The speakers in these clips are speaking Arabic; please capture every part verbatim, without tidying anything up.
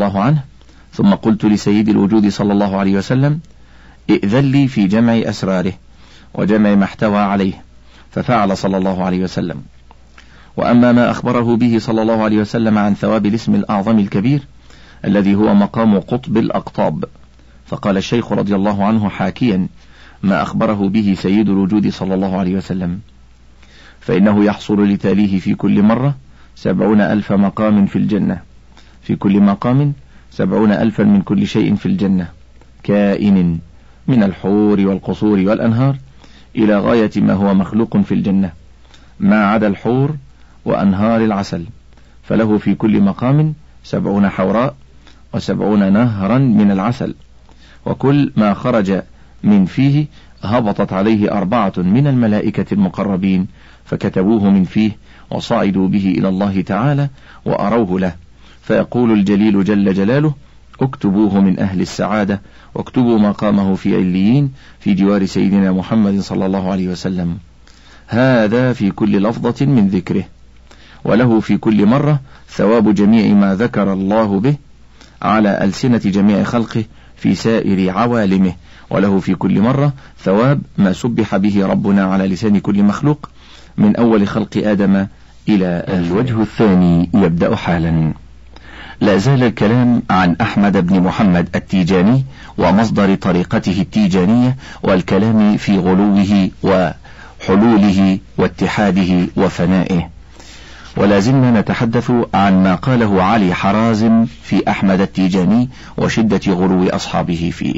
الله عنه: ثم قلت لسيد الوجود صلى الله عليه وسلم: ائذن لي في جمع أسراره وجمع ما احتوى عليه، ففعل صلى الله عليه وسلم. وأما ما أخبره به صلى الله عليه وسلم عن ثواب الاسم الأعظم الكبير الذي هو مقام قطب الأقطاب، فقال الشيخ رضي الله عنه حاكيا ما أخبره به سيد الوجود صلى الله عليه وسلم: فإنه يحصل لتاليه في كل مرة سبعون ألف مقام في الجنة، في كل مقام سبعون ألفا من كل شيء في الجنة كائن من الحور والقصور والأنهار إلى غاية ما هو مخلوق في الجنة، ما عدا الحور وأنهار العسل، فله في كل مقام سبعون حوراء وسبعون نهرا من العسل، وكل ما خرج من فيه هبطت عليه أربعة من الملائكة المقربين فكتبوه من فيه وصعدوا به إلى الله تعالى وأروه له، فيقول الجليل جل جلاله: اكتبوه من أهل السعادة واكتبوا مقامه في عليين في جوار سيدنا محمد صلى الله عليه وسلم. هذا في كل لفظة من ذكره، وله في كل مرة ثواب جميع ما ذكر الله به على ألسنة جميع خلقه في سائر عوالمه، وله في كل مرة ثواب ما سبح به ربنا على لسان كل مخلوق من أول خلق آدم إلى الوجه الثاني يبدأ حالا. لا زال الكلام عن أحمد بن محمد التيجاني ومصدر طريقته التيجانية، والكلام في غلوه وحلوله واتحاده وفنائه، ولا زلنا نتحدث عن ما قاله علي حرازم في أحمد التيجاني وشدة غلو أصحابه فيه.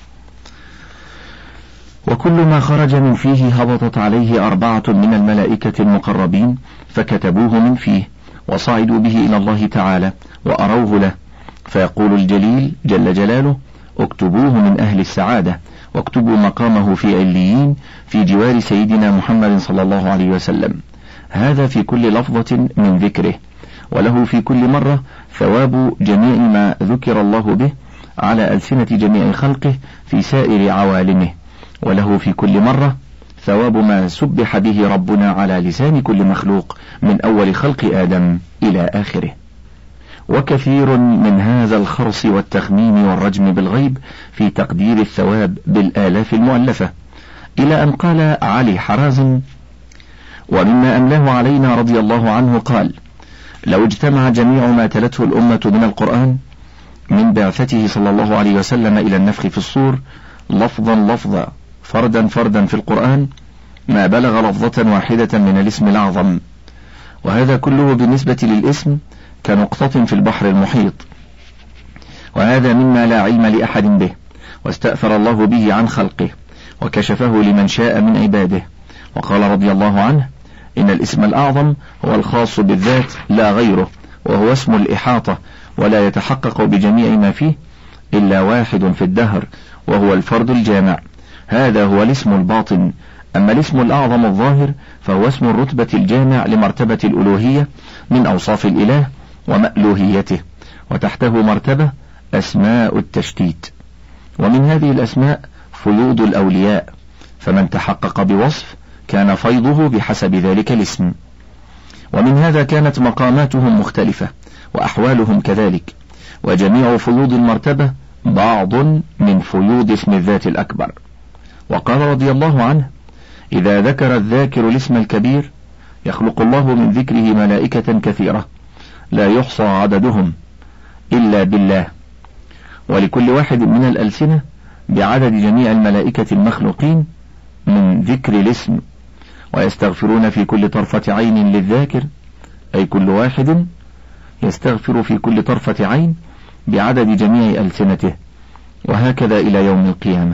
وكل ما خرج من فيه هبطت عليه أربعة من الملائكة المقربين فكتبوه من فيه وصعدوا به إلى الله تعالى وأروه له، فيقول الجليل جل جلاله: اكتبوه من أهل السعادة واكتبوا مقامه في عليين في جوار سيدنا محمد صلى الله عليه وسلم. هذا في كل لفظة من ذكره، وله في كل مرة ثواب جميع ما ذكر الله به على ألسنة جميع خلقه في سائر عوالمه، وله في كل مرة ثواب ما سبح به ربنا على لسان كل مخلوق من أول خلق آدم إلى آخره. وكثير من هذا الخرص والتخمين والرجم بالغيب في تقدير الثواب بالآلاف المؤلفة، إلى أن قال علي حرازم: ومما أملاه علينا رضي الله عنه قال: لو اجتمع جميع ما تلته الأمة من القرآن من بعثته صلى الله عليه وسلم إلى النفخ في الصور لفظا لفظا فردا فردا في القرآن ما بلغ لفظة واحدة من الاسم الأعظم، وهذا كله بالنسبة للاسم كنقطة في البحر المحيط، وهذا مما لا علم لأحد به، واستأثر الله به عن خلقه وكشفه لمن شاء من عباده. وقال رضي الله عنه: إن الاسم الأعظم هو الخاص بالذات لا غيره، وهو اسم الإحاطة، ولا يتحقق بجميع ما فيه إلا واحد في الدهر، وهو الفرد الجامع. هذا هو الاسم الباطن. أما الاسم الأعظم الظاهر فهو اسم الرتبة الجامع لمرتبة الألوهية من أوصاف الإله ومألوهيته، وتحته مرتبة أسماء التشتيت، ومن هذه الأسماء فيوض الأولياء، فمن تحقق بوصف كان فيضه بحسب ذلك الاسم، ومن هذا كانت مقاماتهم مختلفة وأحوالهم كذلك، وجميع فيوض المرتبة بعض من فيوض اسم الذات الأكبر. وقال رضي الله عنه: إذا ذكر الذاكر الاسم الكبير يخلق الله من ذكره ملائكة كثيرة لا يحصى عددهم إلا بالله، ولكل واحد من الألسنة بعدد جميع الملائكة المخلوقين من ذكر الاسم، ويستغفرون في كل طرفة عين للذاكر، أي كل واحد يستغفر في كل طرفة عين بعدد جميع ألسنته، وهكذا إلى يوم القيامة.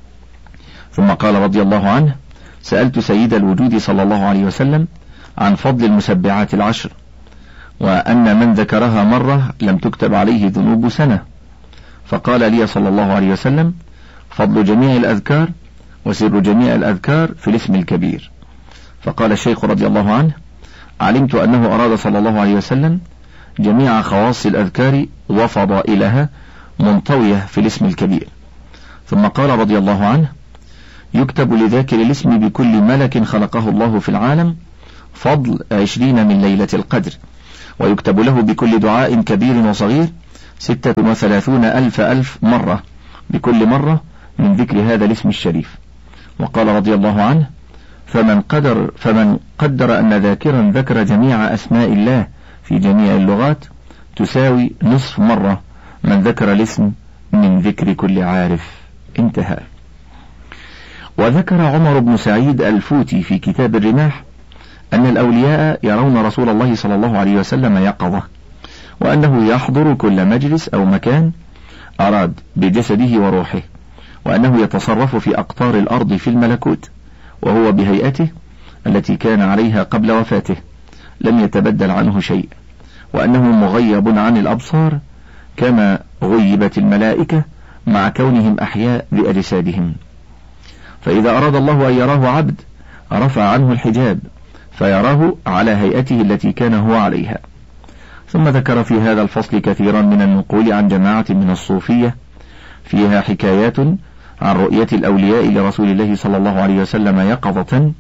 ثم قال رضي الله عنه: سألت سيد الوجود صلى الله عليه وسلم عن فضل المسبعات العشر، وأن من ذكرها مرة لم تكتب عليه ذنوب سنة، فقال لي صلى الله عليه وسلم: فضل جميع الأذكار وسر جميع الأذكار في الاسم الكبير. فقال الشيخ رضي الله عنه: علمت أنه أراد صلى الله عليه وسلم جميع خواص الأذكار وفضائلها منطوية في الاسم الكبير. ثم قال رضي الله عنه: يكتب لذاكر الاسم بكل ملك خلقه الله في العالم فضل عشرين من ليلة القدر، ويكتب له بكل دعاء كبير وصغير ستة وثلاثون ألف ألف مرة، بكل مرة من ذكر هذا الاسم الشريف. وقال رضي الله عنه: فمن قدر, فمن قدر أن ذاكرا ذكر جميع أسماء الله في جميع اللغات تساوي نصف مرة من ذكر الاسم من ذكر كل عارف. انتهى. وذكر عمر بن سعيد الفوتي في كتاب الرماح أن الأولياء يرون رسول الله صلى الله عليه وسلم يقظة، وأنه يحضر كل مجلس أو مكان أراد بجسده وروحه، وأنه يتصرف في أقطار الأرض في الملكوت، وهو بهيئته التي كان عليها قبل وفاته لم يتبدل عنه شيء، وأنه مغيب عن الأبصار كما غيبت الملائكة مع كونهم أحياء بأجسادهم. فإذا أراد الله أن يراه عبد رفع عنه الحجاب فيراه على هيئته التي كان هو عليها. ثم ذكر في هذا الفصل كثيرا من النقول عن جماعة من الصوفية فيها حكايات عن رؤية الأولياء لرسول الله صلى الله عليه وسلم يقظة.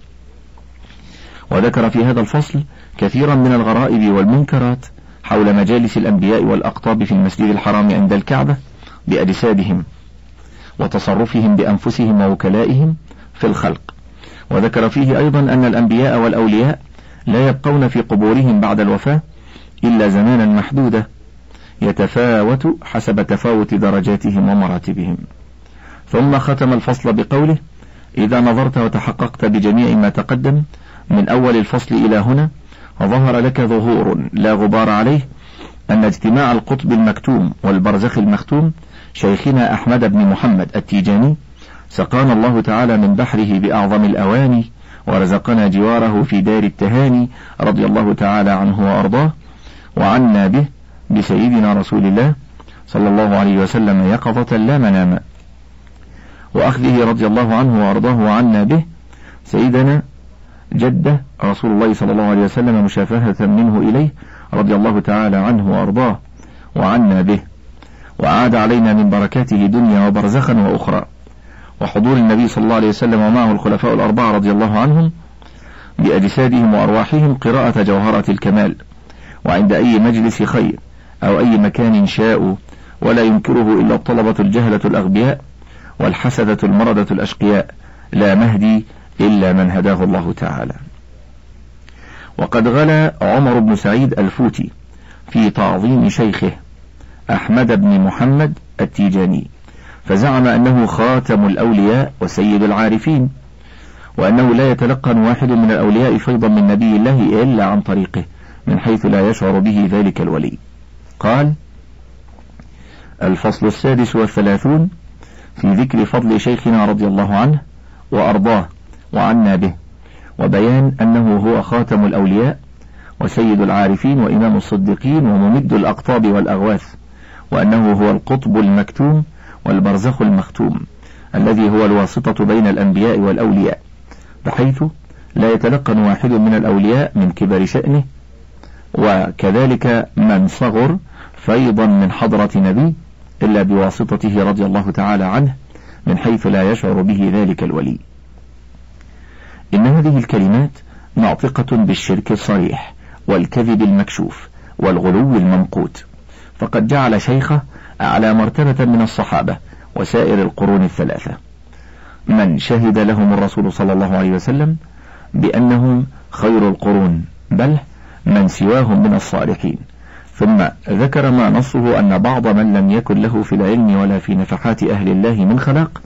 وذكر في هذا الفصل كثيرا من الغرائب والمنكرات حول مجالس الأنبياء والأقطاب في المسجد الحرام عند الكعبة بأجسادهم وتصرفهم بأنفسهم ووكلائهم في الخلق. وذكر فيه أيضا أن الأنبياء والأولياء لا يبقون في قبورهم بعد الوفاة إلا زمانا محدودا يتفاوت حسب تفاوت درجاتهم ومراتبهم. ثم ختم الفصل بقوله: إذا نظرت وتحققت بجميع ما تقدم من أول الفصل إلى هنا ظهر لك ظهور لا غبار عليه أن اجتماع القطب المكتوم والبرزخ المختوم شيخنا أحمد بن محمد التيجاني سقانا الله تعالى من بحره بأعظم الأواني، ورزقنا جواره في دار التهاني رضي الله تعالى عنه وأرضاه، وعنا به بسيدنا رسول الله صلى الله عليه وسلم يقظة لا منام، وأخذه رضي الله عنه وأرضاه وعنا به سيدنا جده رسول الله صلى الله عليه وسلم مشافهة منه إليه رضي الله تعالى عنه وأرضاه وعنا به، وعاد علينا من بركاته دنيا وبرزخا وأخرى، وحضور النبي صلى الله عليه وسلم ومعه الخلفاء الأربعة رضي الله عنهم بأجسادهم وأرواحهم قراءة جوهرة الكمال، وعند أي مجلس خير أو أي مكان شاءوا، ولا ينكره إلا الطلبة الجهلة الأغبياء والحسدة المردة الأشقياء، لا مهدي إلا من هداه الله تعالى. وقد غلا عمر بن سعيد الفوتي في تعظيم شيخه أحمد بن محمد التيجاني، فزعم أنه خاتم الأولياء وسيد العارفين، وأنه لا يتلقن واحد من الأولياء فيضا من نبي الله إلا عن طريقه من حيث لا يشعر به ذلك الولي. قال: الفصل السادس والثلاثون في ذكر فضل شيخنا رضي الله عنه وأرضاه وعنا به، وبيان أنه هو خاتم الأولياء وسيد العارفين وإمام الصديقين وممد الأقطاب والأغواث، وأنه هو القطب المكتوم والبرزخ المختوم الذي هو الواسطة بين الأنبياء والأولياء، بحيث لا يتلقن واحد من الأولياء من كبر شأنه وكذلك من صغر فيضا من حضرة نبي إلا بواسطته رضي الله تعالى عنه من حيث لا يشعر به ذلك الولي. إن هذه الكلمات ناطقة بالشرك الصريح والكذب المكشوف والغلو الممقوت، فقد جعل شيخه أعلى مرتبة من الصحابة وسائر القرون الثلاثة من شهد لهم الرسول صلى الله عليه وسلم بأنهم خير القرون، بل من سواهم من الصالحين. ثم ذكر ما نصه أن بعض من لم يكن له في العلم ولا في نفحات أهل الله من خلاق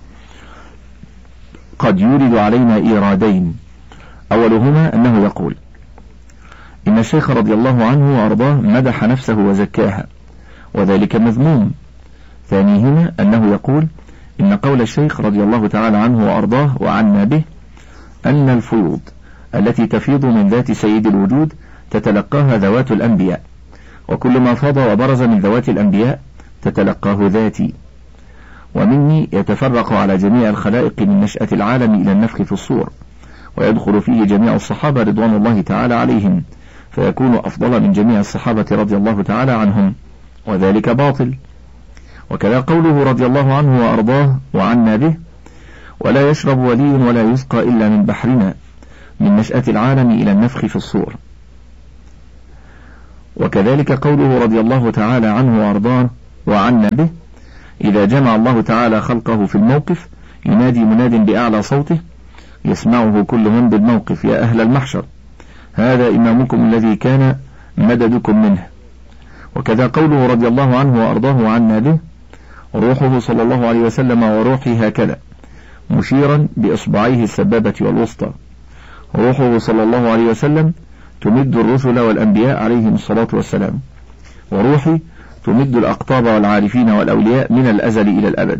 قد يورد علينا إيرادين. أولهما أنه يقول إن الشيخ رضي الله عنه وأرضاه مدح نفسه وزكاها، وذلك مذموم. ثانيهما أنه يقول إن قول الشيخ رضي الله تعالى عنه وأرضاه وعنا به أن الفيوض التي تفيض من ذات سيد الوجود تتلقاها ذوات الأنبياء، وكل ما فاض وبرز من ذوات الأنبياء تتلقاه ذاتي، ومني يتفرق على جميع الخلائق من نشأة العالم إلى النفخ في الصور، ويدخل فيه جميع الصحابة رضوان الله تعالى عليهم، فيكون أفضل من جميع الصحابة رضي الله تعالى عنهم، وذلك باطل. وكذا قوله رضي الله عنه وأرضاه وعنا به ولا يشرب ولي ولا يسقى إلا من بحرنا من نشأة العالم إلى النفخ في الصور. وكذلك قوله رضي الله تعالى عنه وأرضاه وعنا به. إذا جمع الله تعالى خلقه في الموقف ينادي مناد بأعلى صوته يسمعه كل من بالموقف: يا أهل المحشر هذا إمامكم الذي كان مددكم منه. وكذا قوله رضي الله عنه وأرضاه عنا به: روحه صلى الله عليه وسلم وروحي هكذا، مشيرا بإصبعيه السبابة والوسطى. روحه صلى الله عليه وسلم تمد الرسل والأنبياء عليهم الصلاة والسلام، وروحي تمد الأقطاب والعارفين والأولياء من الأزل إلى الأبد.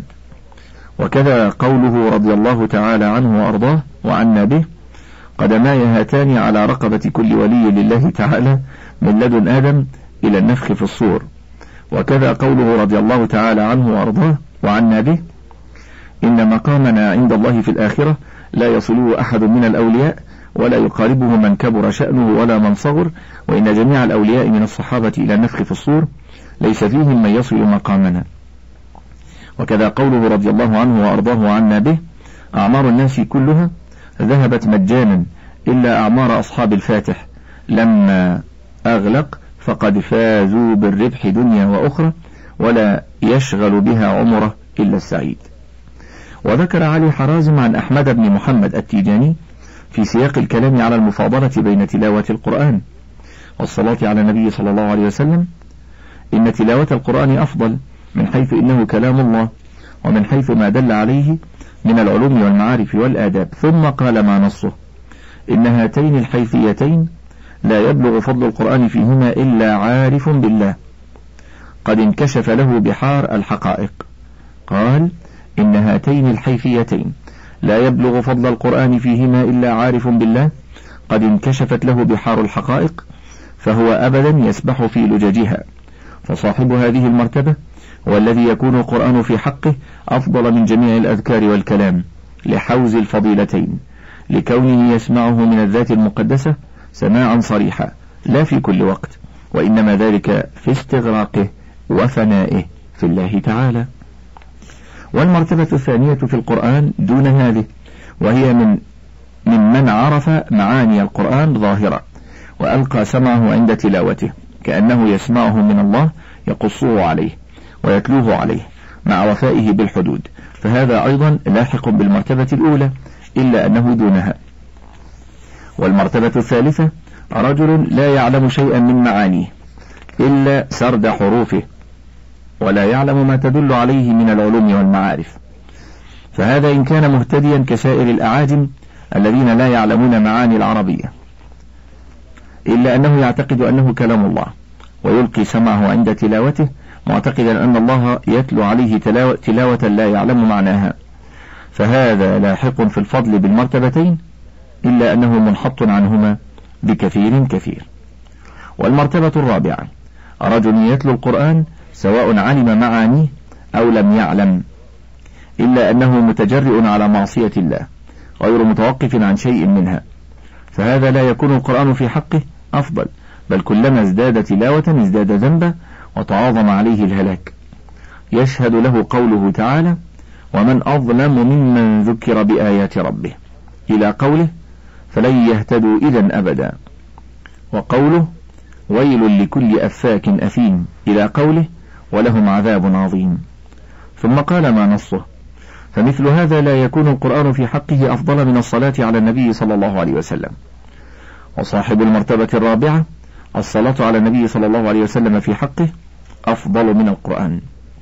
وكذا قوله رضي الله تعالى عنه وأرضاه وعنا به: قدماي هاتان على رقبة كل ولي لله تعالى من لدن آدم إلى النفخ في الصور. وكذا قوله رضي الله تعالى عنه وأرضاه وعنا به: إن مقامنا عند الله في الآخرة لا يصله أحد من الأولياء ولا يقاربه من كبر شأنه ولا من صغر، وإن جميع الأولياء من الصحابة إلى النفخ في الصور ليس فيهم من يصل مقامنا. وكذا قوله رضي الله عنه وأرضاه عنا به: أعمار الناس كلها ذهبت مجانا إلا أعمار أصحاب الفاتح، لما أغلق فقد فازوا بالربح دنيا وأخرى ولا يشغل بها عمره إلا السعيد. وذكر علي حرازم عن أحمد بن محمد التيجاني في سياق الكلام على المفاضلة بين تلاوة القرآن والصلاة على النبي صلى الله عليه وسلم: إن تلاوة القرآن أفضل من حيث إنه كلام الله، ومن حيث ما دل عليه من العلوم والمعارف والآداب. ثم قال ما نصه: إن هاتين الحيثيتين لا يبلغ فضل القرآن فيهما إلا عارف بالله قد انكشف له بحار الحقائق. قال: إن هاتين الحيثيتين لا يبلغ فضل القرآن فيهما إلا عارف بالله قد انكشفت له بحار الحقائق، فهو أبدا يسبح في لججها. فصاحب هذه المرتبة هو الذي يكون القرآن في حقه أفضل من جميع الأذكار والكلام لحوز الفضيلتين، لكونه يسمعه من الذات المقدسة سماعا صريحا لا في كل وقت، وإنما ذلك في استغراقه وفنائه في الله تعالى. والمرتبة الثانية في القرآن دون هذه، وهي من من من عرف معاني القرآن ظاهرة وألقى سمعه عند تلاوته كأنه يسمعه من الله يقصه عليه ويتلوه عليه مع وفائه بالحدود، فهذا أيضا لاحق بالمرتبة الأولى إلا أنه دونها. والمرتبة الثالثة رجل لا يعلم شيئا من معانيه إلا سرد حروفه، ولا يعلم ما تدل عليه من العلوم والمعارف، فهذا إن كان مهتديا كسائر الأعاجم الذين لا يعلمون معاني العربية، إلا أنه يعتقد أنه كلام الله ويلقي سمعه عند تلاوته معتقدا أن الله يتلو عليه تلاوة, تلاوة لا يعلم معناها، فهذا لاحق في الفضل بالمرتبتين إلا أنه منحط عنهما بكثير كثير. والمرتبة الرابعة رجل يتلو القرآن سواء علم معانيه أو لم يعلم، إلا أنه متجرئ على معصية الله غير متوقف عن شيء منها، فهذا لا يكون القرآن في حقه أفضل، بل كلما ازداد تلاوة ازداد ذنبا وتعاظم عليه الهلاك. يشهد له قوله تعالى: ومن أظلم ممن ذكر بآيات ربه، إلى قوله: فلن يهتدوا إذا أبدا، وقوله: ويل لكل أفاك أثيم، إلى قوله: ولهم عذاب عظيم. ثم قال ما نصه: فمثل هذا لا يكون القرآن في حقه أفضل من الصلاة على النبي صلى الله عليه وسلم. وصاحب المرتبة الرابعة الصلاة على النبي صلى الله عليه وسلم في حقه أفضل من القرآن.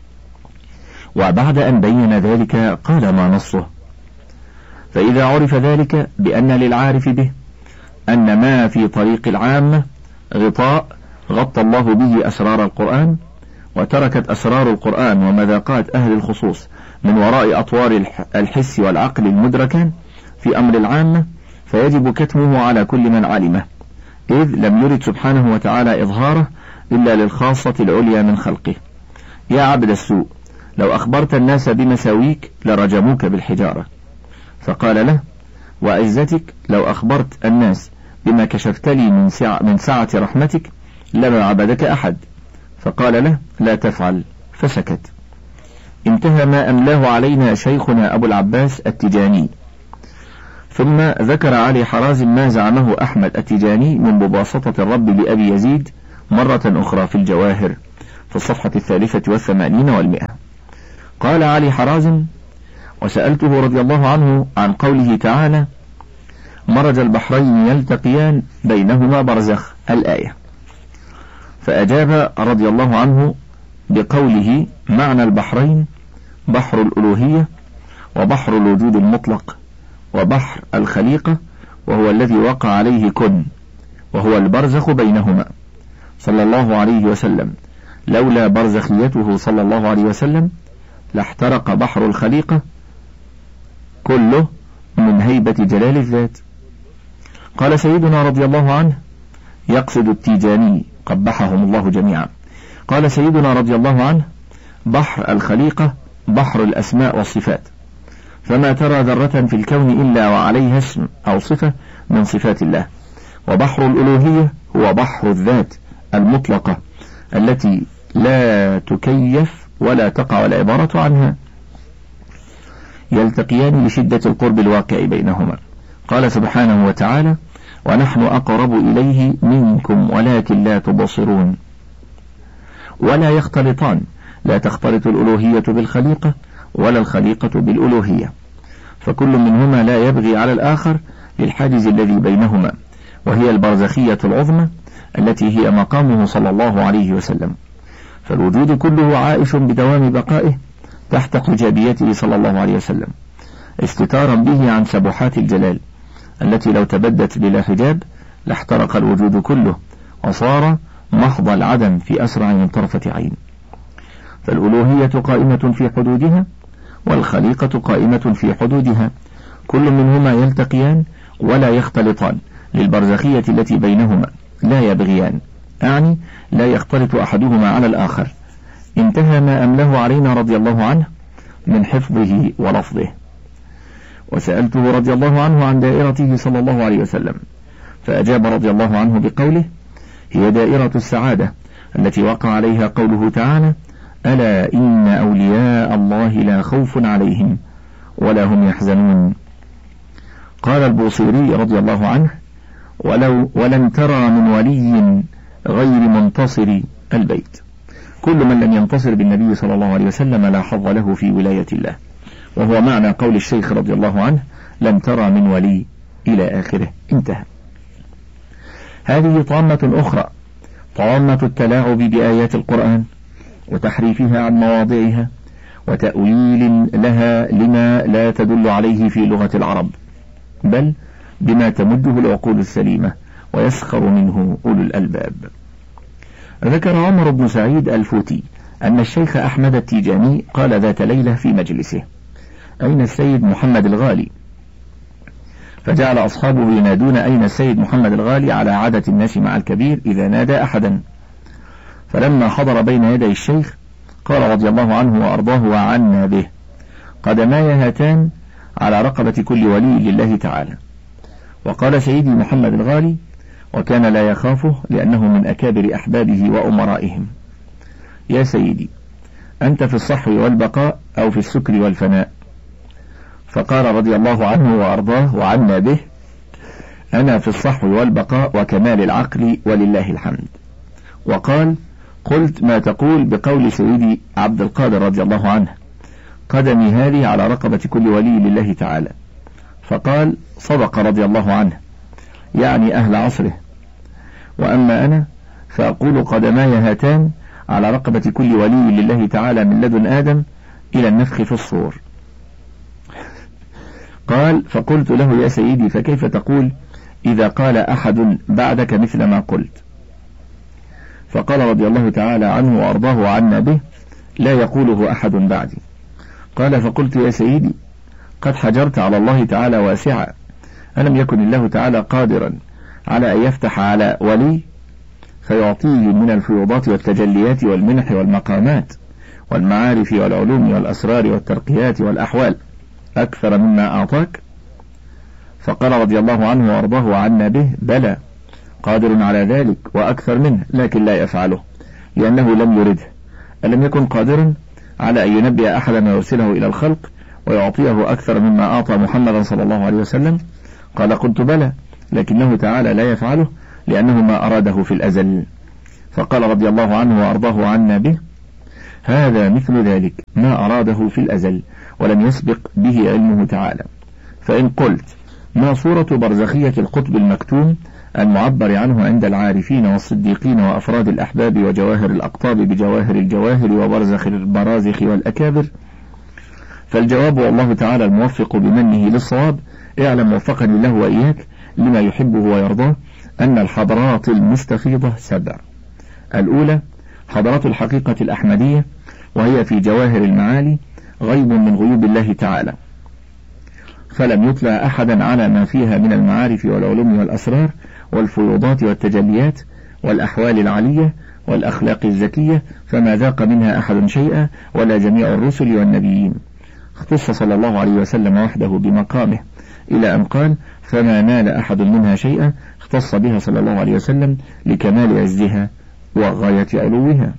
وبعد أن بين ذلك قال ما نصه: فإذا عرف ذلك بأن للعارف به أن ما في طريق العامة غطاء غطى الله به أسرار القرآن، وتركت أسرار القرآن ومذاقات أهل الخصوص من وراء أطوار الحس والعقل المدركان في أمر العامة، فيجب كتمه على كل من علمه، إذ لم يرد سبحانه وتعالى إظهاره إلا للخاصة العليا من خلقه. يا عبد السوء، لو أخبرت الناس بمساويك لرجموك بالحجارة. فقال له: وعزتك لو أخبرت الناس بما كشفت لي من سعة, من سعة رحمتك لما عبدك أحد. فقال له: لا تفعل، فسكت. انتهى ما أملاه علينا شيخنا أبو العباس التجاني. ثم ذكر علي حرازم ما زعمه أحمد التجاني من مباسطة الرب لأبي يزيد مرة أخرى في الجواهر، في الصفحة الثالثة والثمانين والمئة. قال علي حرازم: وسألته رضي الله عنه عن قوله تعالى: مرج البحرين يلتقيان بينهما برزخ، الآية، فأجاب رضي الله عنه بقوله: معنى البحرين بحر الألوهية، وبحر الوجود المطلق، وبحر الخليقة، وهو الذي وقع عليه كن، وهو البرزخ بينهما، صلى الله عليه وسلم. لولا برزخيته صلى الله عليه وسلم لاحترق بحر الخليقة كله من هيبة جلال الذات. قال سيدنا رضي الله عنه، يقصد التيجاني قبحهم الله جميعا، قال سيدنا رضي الله عنه: بحر الخليقة بحر الأسماء والصفات، فما ترى ذرة في الكون إلا وعليها اسم أو صفة من صفات الله. وبحر الألوهية هو بحر الذات المطلقة التي لا تكيف ولا تقع العبارة عنها، يلتقيان لشدة القرب الواقع بينهما. قال سبحانه وتعالى: ونحن أقرب إليه منكم ولكن لا تبصرون. ولا يختلطان، لا تختلط الألوهية بالخليقة ولا الخليقة بالألوهية، فكل منهما لا يبغي على الآخر للحاجز الذي بينهما، وهي البرزخية العظمى التي هي مقامه صلى الله عليه وسلم. فالوجود كله عائش بدوام بقائه تحت حجابيته صلى الله عليه وسلم، استتارا به عن سبحات الجلال التي لو تبدت بلا حجاب لاحترق الوجود كله وصار محض العدم في أسرع من طرفة عين. فالألوهية قائمة في حدودها، والخليقة قائمة في حدودها، كل منهما يلتقيان ولا يختلطان للبرزخية التي بينهما، لا يبغيان، أعني لا يختلط أحدهما على الآخر. انتهى ما أمله علينا رضي الله عنه من حفظه ولفظه. وسألته رضي الله عنه عن دائرته صلى الله عليه وسلم، فأجاب رضي الله عنه بقوله: هي دائرة السعادة التي وقع عليها قوله تعالى: ألا إن أولياء الله لا خوف عليهم ولا هم يحزنون. قال البوصيري رضي الله عنه: ولو ولن ترى من ولي غير منتصر البيت. كل من لم ينتصر بالنبي صلى الله عليه وسلم لا حظ له في ولاية الله، وهو معنى قول الشيخ رضي الله عنه: لن ترى من ولي إلى آخره، انتهى. هذه طامة أخرى، طامة التلاعب بآيات القرآن وتحريفها عن مواضعها وتأويل لها لما لا تدل عليه في لغة العرب، بل بما تمده العقول السليمة ويسخر منه أولو الألباب. ذكر عمر بن سعيد الفوتي أن الشيخ أحمد التيجاني قال ذات ليلة في مجلسه: أين السيد محمد الغالي؟ فجعل أصحابه ينادون: أين السيد محمد الغالي؟ على عادة الناس مع الكبير إذا نادى أحدا. فلما حضر بين يدي الشيخ قال رضي الله عنه وأرضاه وعنا به: قدماي هاتان على رقبة كل ولي لله تعالى. وقال سيدي محمد الغالي، وكان لا يخافه لأنه من أكابر أحبابه وأمرائهم: يا سيدي، أنت في الصحو والبقاء أو في السكر والفناء؟ فقال رضي الله عنه وأرضاه وعنا به: أنا في الصحو والبقاء وكمال العقل ولله الحمد. وقال: قلت ما تقول بقول سيدي عبد القادر رضي الله عنه: قدمي هذه على رقبة كل ولي لله تعالى. فقال: صدق رضي الله عنه، يعني أهل عصره. وأما أنا فأقول: قدماي هاتان على رقبة كل ولي لله تعالى من لدن آدم إلى النفخ في الصور. قال: فقلت له: يا سيدي، فكيف تقول إذا قال أحد بعدك مثل ما قلت؟ فقال رضي الله تعالى عنه وأرضاه وعنا به: لا يقوله أحد بعدي. قال: فقلت: يا سيدي، قد حجرت على الله تعالى واسعا، ألم يكن الله تعالى قادرا على أن يفتح على ولي فيعطيه من الفيوضات والتجليات والمنح والمقامات والمعارف والعلوم والأسرار والترقيات والأحوال أكثر مما أعطاك؟ فقال رضي الله عنه وأرضاه وعنا به: بلى، قادر على ذلك وأكثر منه، لكن لا يفعله لأنه لم يرده. ألم يكن قادرا على أن ينبئ أحدا ويرسله إلى الخلق ويعطيه أكثر مما أعطى محمدا صلى الله عليه وسلم؟ قال: قلت: بلى، لكنه تعالى لا يفعله لأنه ما أراده في الأزل. فقال رضي الله عنه وأرضاه عنا به: هذا مثل ذلك ما أراده في الأزل ولم يسبق به علمه تعالى. فإن قلت: ما صورة برزخية القطب المكتوم المعبر عنه عند العارفين والصديقين وأفراد الأحباب وجواهر الأقطاب بجواهر الجواهر وبرزخ البرازخ والأكابر؟ فالجواب والله تعالى الموفق بمنه للصواب، اعلم وفقني الله وإياك لما يحبه ويرضاه، أن الحضرات المستفيضة سبع. الأولى حضرات الحقيقة الأحمدية، وهي في جواهر المعالي غيب من غيوب الله تعالى، فلم يطلع أحدا على ما فيها من المعارف والعلوم والأسرار والفيوضات والتجليات والأحوال العالية والأخلاق الزكية، فما ذاق منها أحد شيئا ولا جميع الرسل والنبيين. اختص صلى الله عليه وسلم وحده بمقامه إلى أن قال: فما نال أحد منها شيئا، اختص بها صلى الله عليه وسلم لكمال عزها وغاية علوها.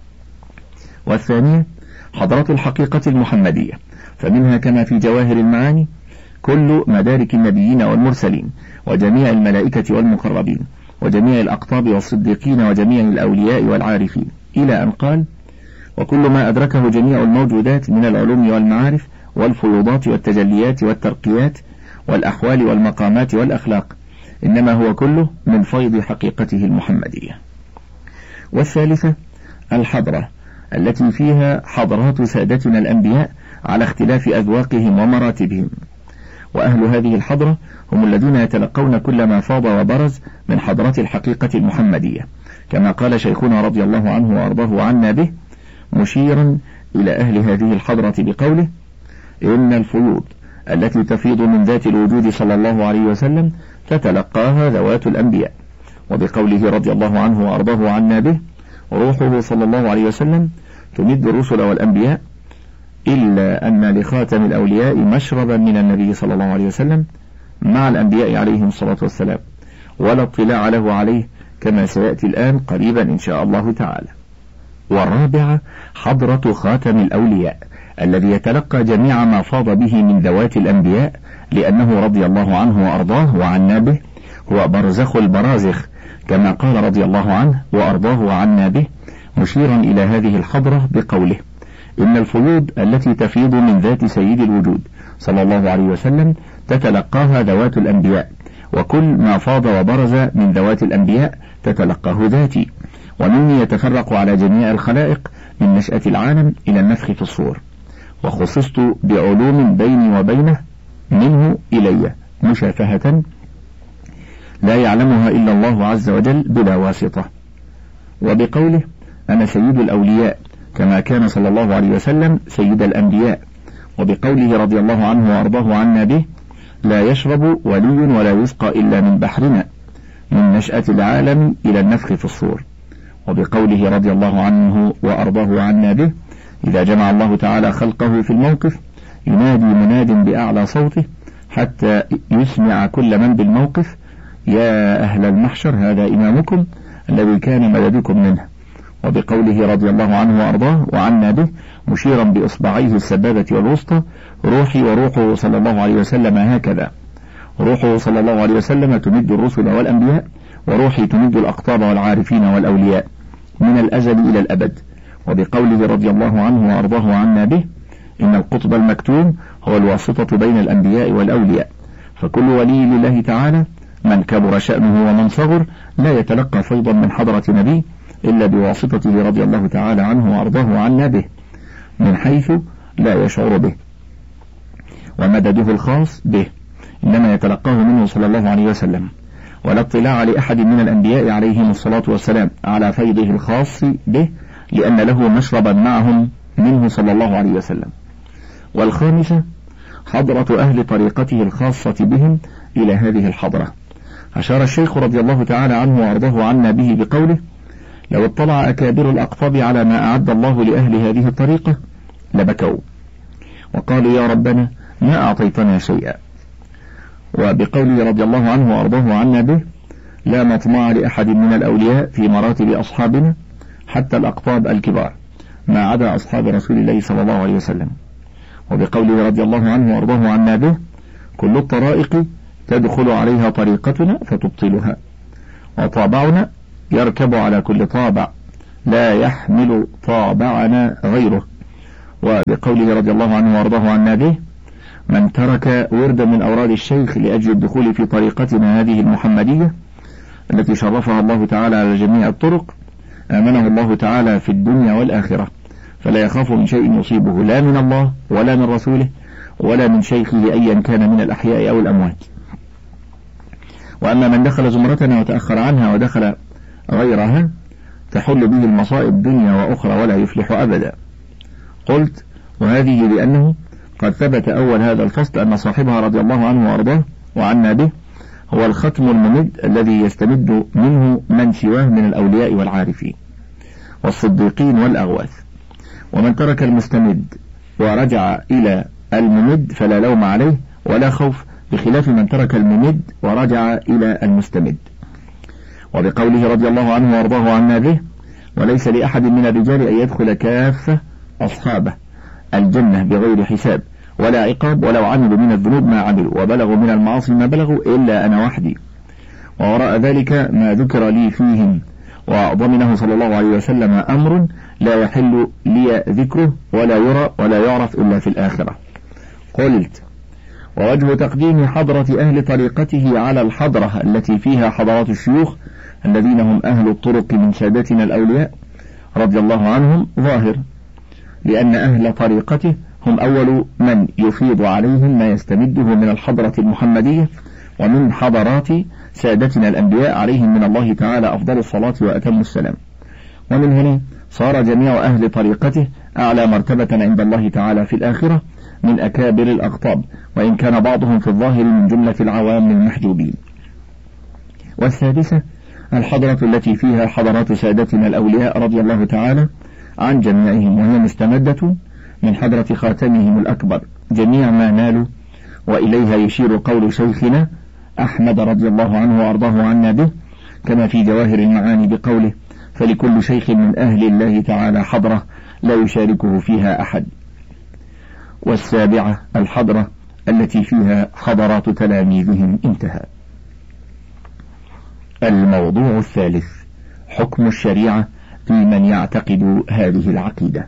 والثانية حضرات الحقيقة المحمدية، فمنها كما في جواهر المعاني كل مدارك النبيين والمرسلين وجميع الملائكة والمقربين وجميع الأقطاب والصديقين وجميع الأولياء والعارفين، إلى أن قال: وكل ما أدركه جميع الموجودات من العلوم والمعارف والفيوضات والتجليات والترقيات والأحوال والمقامات والأخلاق، إنما هو كله من فيض حقيقته المحمدية. والثالثة الحضرة التي فيها حضرات سادتنا الأنبياء على اختلاف أذواقهم ومراتبهم، وأهل هذه الحضرة هم الذين يتلقون كل ما فاض وبرز من حضرة الحقيقة المحمدية، كما قال شيخنا رضي الله عنه وأرضاه عنا به، مشيرا إلى أهل هذه الحضرة بقوله: إن الفيوض التي تفيض من ذات الوجود صلى الله عليه وسلم تتلقاها ذوات الأنبياء. وبقوله رضي الله عنه وأرضاه عنا به: روحه صلى الله عليه وسلم تمد الرسل والأنبياء، إلا أن لخاتم الأولياء مشربا من النبي صلى الله عليه وسلم مع الأنبياء عليهم الصلاة والسلام، ولا اطلاع له عليه، كما سيأتي الآن قريبا إن شاء الله تعالى. والرابعة حضرة خاتم الأولياء الذي يتلقى جميع ما فاض به من ذوات الأنبياء، لأنه رضي الله عنه وأرضاه وعنا به هو برزخ البرازخ، كما قال رضي الله عنه وأرضاه وعنا به، مشيرا إلى هذه الحضرة بقوله: إن الفيوض التي تفيض من ذات سيد الوجود صلى الله عليه وسلم تتلقاها ذوات الأنبياء، وكل ما فاض وبرز من ذوات الأنبياء تتلقاه ذاتي، ومني يتفرق على جميع الخلائق من نشأة العالم إلى النفخ في الصور، وخصصت بعلوم بيني وبينه منه إلي مشافهة لا يعلمها إلا الله عز وجل بلا واسطة. وبقوله: أنا سيد الأولياء، كما كان صلى الله عليه وسلم سيد الأنبياء. وبقوله رضي الله عنه وأرضاه عنا به: لا يشرب ولي ولا يسقى إلا من بحرنا، من نشأة العالم إلى النفخ في الصور. وبقوله رضي الله عنه وأرضاه عنا به: إذا جمع الله تعالى خلقه في الموقف ينادي مناد بأعلى صوته حتى يسمع كل من بالموقف: يا أهل المحشر هذا إمامكم الذي كان مددكم منه. وبقوله رضي الله عنه وأرضاه وعنا به، مشيرا بإصبعيه السبابة والوسطى: روحي وروحه صلى الله عليه وسلم هكذا. روحه صلى الله عليه وسلم تمد الرسل والأنبياء، وروحي تمد الأقطاب والعارفين والأولياء من الأزل إلى الأبد. وبقوله رضي الله عنه وأرضاه عنا به: إن القطب المكتوم هو الواسطة بين الأنبياء والأولياء، فكل ولي لله تعالى من كبر شأنه ومن صغر لا يتلقى فيضا من حضرة نبي إلا بواسطته رضي الله تعالى عنه وأرضاه عنا به، من حيث لا يشعر به، ومدده الخاص به إنما يتلقاه منه صلى الله عليه وسلم، ولا اطلاع لأحد من الأنبياء عليهم الصلاة والسلام على فيضه الخاص به، لأن له مشربا معهم منه صلى الله عليه وسلم. والخامسة حضرة أهل طريقته الخاصة بهم إلى هذه الحضرة. أشار الشيخ رضي الله تعالى عنه وأرضاه عنا به بقوله: لو اطلع أكابر الأقطاب على ما أعد الله لأهل هذه الطريقة لبكوا وقالوا: يا ربنا ما أعطيتنا شيئا. وبقوله رضي الله عنه وأرضاه عنا به: لا مطمع لأحد من الأولياء في مراتب أصحابنا حتى الأقطاب الكبار ما عدا أصحاب رسول الله صلى الله عليه وسلم. وبقوله رضي الله عنه وأرضاه عنا به: كل الطرائق تدخل عليها طريقتنا فتبطلها، وطابعنا يركب على كل طابع لا يحمل طابعنا غيره. وبقوله رضي الله عنه وارضاه عنا به: من ترك وردا من أوراد الشيخ لأجل الدخول في طريقتنا هذه المحمدية التي شرفها الله تعالى على جميع الطرق آمنه الله تعالى في الدنيا والآخرة، فلا يخاف من شيء يصيبه لا من الله ولا من رسوله ولا من شيخه أيا كان من الأحياء أو الأموات. وأما من دخل زمرتنا وتأخر عنها ودخل غيرها تحل به المصائب دنيا وأخرى ولا يفلح أبدا. قلت: وهذه لأنه قد ثبت أول هذا الفصل أن صاحبها رضي الله عنه وأرضاه وعنا به هو الختم الممد الذي يستمد منه من سواه من الأولياء والعارفين والصديقين والأغواث. ومن ترك المستمد ورجع إلى الممد فلا لوم عليه ولا خوف، بخلاف من ترك الممد ورجع إلى المستمد. وبقوله رضي الله عنه وارضاه عنا به: وليس لأحد من الرجال أن يدخل كافة أصحابه الجنة بغير حساب ولا عقاب ولو عملوا من الذنوب ما عملوا وبلغوا من المعاصي ما بلغوا إلا أنا وحدي. ووراء ذلك ما ذكر لي فيهم وضمنه صلى الله عليه وسلم أمر لا يحل لي ذكره ولا يرى ولا يعرف إلا في الآخرة. قلت: ووجه تقديم حضرة أهل طريقته على الحضرة التي فيها حضرات الشيوخ الذين هم أهل الطرق من سادتنا الأولياء رضي الله عنهم ظاهر، لأن أهل طريقته هم أول من يفيض عليهم ما يستمده من الحضرة المحمدية ومن حضرات سادتنا الأنبياء عليهم من الله تعالى أفضل الصلاة وأتم السلام. ومن هنا صار جميع أهل طريقته أعلى مرتبة عند الله تعالى في الآخرة من أكابر الأقطاب، وإن كان بعضهم في الظاهر من جملة العوام المحجوبين. والسادسة الحضرة التي فيها حضرات سادتنا الأولياء رضي الله تعالى عن جميعهم، وهي مستمدة من حضرة خاتمهم الأكبر جميع ما نالوا، وإليها يشير قول شيخنا أحمد رضي الله عنه وأرضاه عنا به كما في جواهر المعاني بقوله: فلكل شيخ من أهل الله تعالى حضرة لا يشاركه فيها أحد. والسابعة الحضرة التي فيها حضرات تلاميذهم. انتهى. الموضوع الثالث: حكم الشريعة في من يعتقد هذه العقيدة.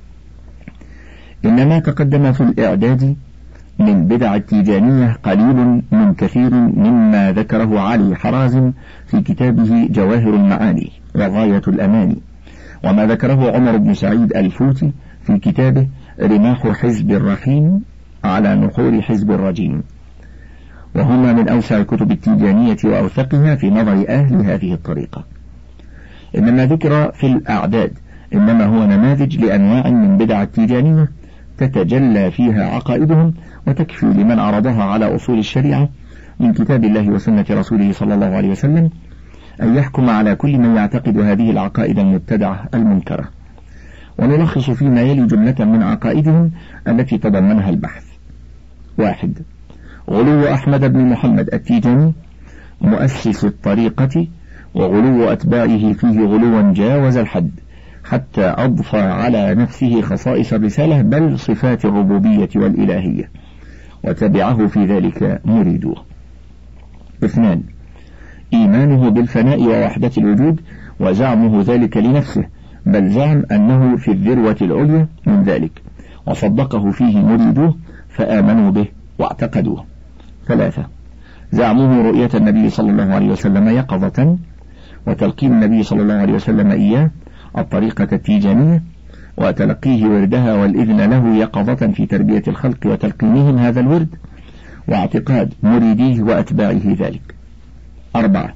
إنما تقدم في الإعداد من بدع التيجانية قليل من كثير مما ذكره علي حرازم في كتابه جواهر المعاني وغاية الأماني، وما ذكره عمر بن سعيد الفوتي في كتابه رماح حزب الرحيم على نحور حزب الرجيم، وهما من أوسع كتب التيجانية وأوثقها في نظر أهل هذه الطريقة. إنما ذكر في الأعداد إنما هو نماذج لأنواع من بدع التيجانية تتجلى فيها عقائدهم، وتكفي لمن عرضها على أصول الشريعة من كتاب الله وسنة رسوله صلى الله عليه وسلم أن يحكم على كل من يعتقد هذه العقائد المبتدعة المنكرة. ونلخص فيما يلي جملة من عقائدهم التي تضمنها البحث. واحد: غلو أحمد بن محمد التيجاني مؤسس الطريقة، وغلو أتباعه فيه غلوا جاوز الحد حتى أضفى على نفسه خصائص الرسالة بل صفات الربوبية والإلهية، وتبعه في ذلك مريدوه. اثنان: إيمانه بالفناء ووحدة الوجود وزعمه ذلك لنفسه، بل زعم أنه في الذروة العليا من ذلك، وصدقه فيه مريدوه فآمنوا به واعتقدوه. ثلاثة: زعمه رؤية النبي صلى الله عليه وسلم يقظة، وتلقين النبي صلى الله عليه وسلم إياه الطريقة التيجانية، وتلقيه وردها والإذن له يقظة في تربية الخلق وتلقينهم هذا الورد، واعتقاد مريديه وأتباعه ذلك. أربعة: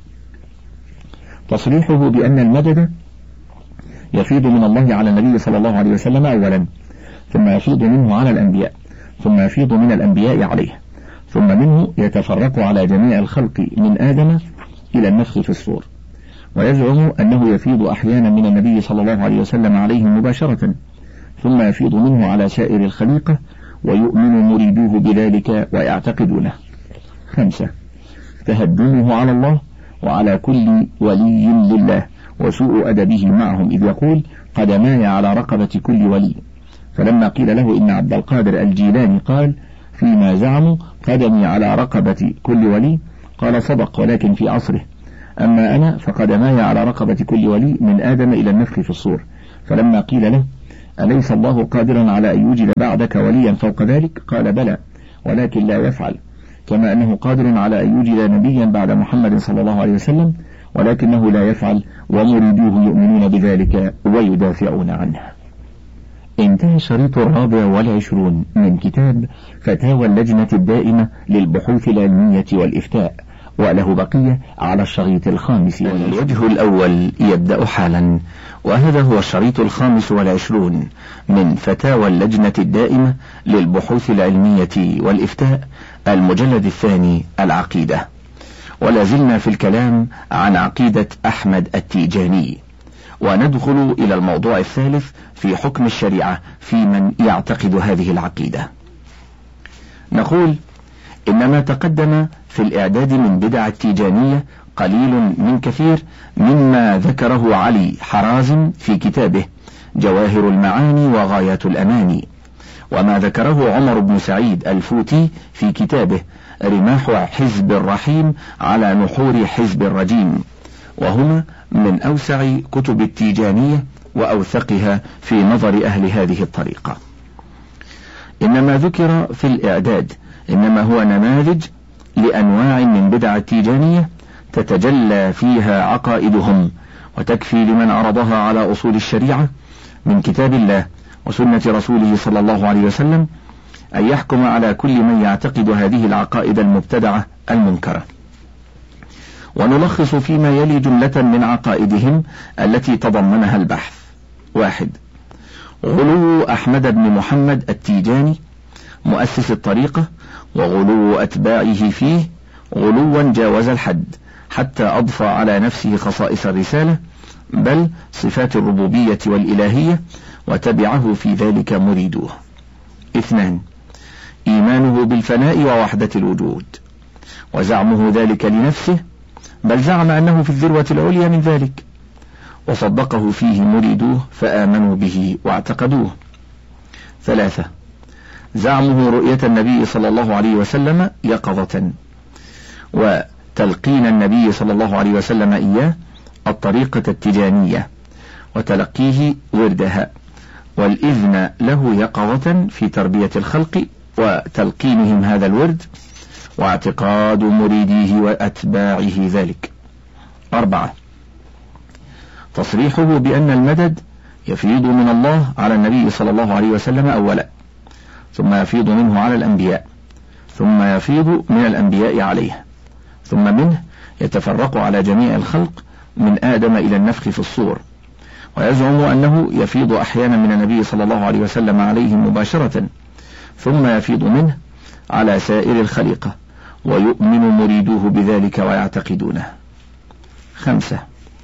تصريحه بأن المدد يفيض من الله على النبي صلى الله عليه وسلم أولا، ثم يفيض منه على الأنبياء، ثم يفيض من الأنبياء عليه، ثم منه يتفرق على جميع الخلق من آدم إلى النفخ في الصور. ويزعم أنه يفيض أحيانا من النبي صلى الله عليه وسلم عليه مباشرة، ثم يفيض منه على سائر الخليقة، ويؤمن مريدوه بذلك ويعتقدونه. خمسة: تهدمه على الله وعلى كل ولي لله، وسوء أدبه معهم، إذ يقول: قدماي على رقبة كل ولي. فلما قيل له إن عبد القادر الجيلاني قال فيما زعموا: قدمي على رقبة كل ولي، قال: صدق، ولكن في عصره أما أنا فقدماي على رقبة كل ولي من آدم إلى النفخ في الصور. فلما قيل له أليس الله قادرا على أن يوجد بعدك وليا فوق ذلك؟ قال بلى ولكن لا يفعل، كما أنه قادر على أن يوجد نبيا بعد محمد صلى الله عليه وسلم ولكنه لا يفعل، ومريدوه يؤمنون بذلك ويدافعون عنه. انتهى الشريط الرابع والعشرون من كتاب فتاوى اللجنة الدائمة للبحوث العلمية والإفتاء، وله بقية على الشريط الخامس. الوجه الأول يبدأ حالا، وهذا هو الشريط الخامس والعشرون من فتاوى اللجنة الدائمة للبحوث العلمية والإفتاء، المجلد الثاني، العقيدة. ولا زلنا في الكلام عن عقيدة أحمد التيجاني، وندخل إلى الموضوع الثالث في حكم الشريعة في من يعتقد هذه العقيدة. نقول إن ما تقدم في الإعداد من بدع التيجانية قليل من كثير مما ذكره علي حرازم في كتابه جواهر المعاني وغايات الأماني، وما ذكره عمر بن سعيد الفوتي في كتابه رماح حزب الرحيم على نحور حزب الرجيم، وهما من أوسع كتب التيجانية وأوثقها في نظر أهل هذه الطريقة. إنما ذكر في الإعداد إنما هو نماذج لأنواع من بدع التيجانية تتجلى فيها عقائدهم، وتكفي لمن عرضها على أصول الشريعة من كتاب الله وسنة رسوله صلى الله عليه وسلم أن يحكم على كل من يعتقد هذه العقائد المبتدعة المنكرة. ونلخص فيما يلي جملة من عقائدهم التي تضمنها البحث. واحد، غلو أحمد بن محمد التيجاني مؤسس الطريقة وغلو أتباعه فيه غلوا جاوز الحد، حتى أضفى على نفسه خصائص الرسالة بل صفات الربوبية والإلهية، وتبعه في ذلك مريدوه. اثنان، إيمانه بالفناء ووحدة الوجود، وزعمه ذلك لنفسه، بل زعم أنه في الذروة العليا من ذلك، وصدقه فيه مريدوه فآمنوا به واعتقدوه. ثلاثة، زعمه رؤية النبي صلى الله عليه وسلم يقظة، وتلقين النبي صلى الله عليه وسلم إياه الطريقة التجانية، وتلقيه وردها، والإذن له يقظة في تربية الخلق وتلقينهم هذا الورد، واعتقاد مريديه وأتباعه ذلك. أربعة، تصريحه بأن المدد يفيض من الله على النبي صلى الله عليه وسلم أولا، ثم يفيض منه على الأنبياء، ثم يفيض من الأنبياء عليه، ثم منه يتفرق على جميع الخلق من آدم إلى النفخ في الصور. ويزعم أنه يفيض أحيانا من النبي صلى الله عليه وسلم عليه مباشرة، ثم يفيض منه على سائر الخليقة، ويؤمن مريدوه بذلك ويعتقدونه. خمسة،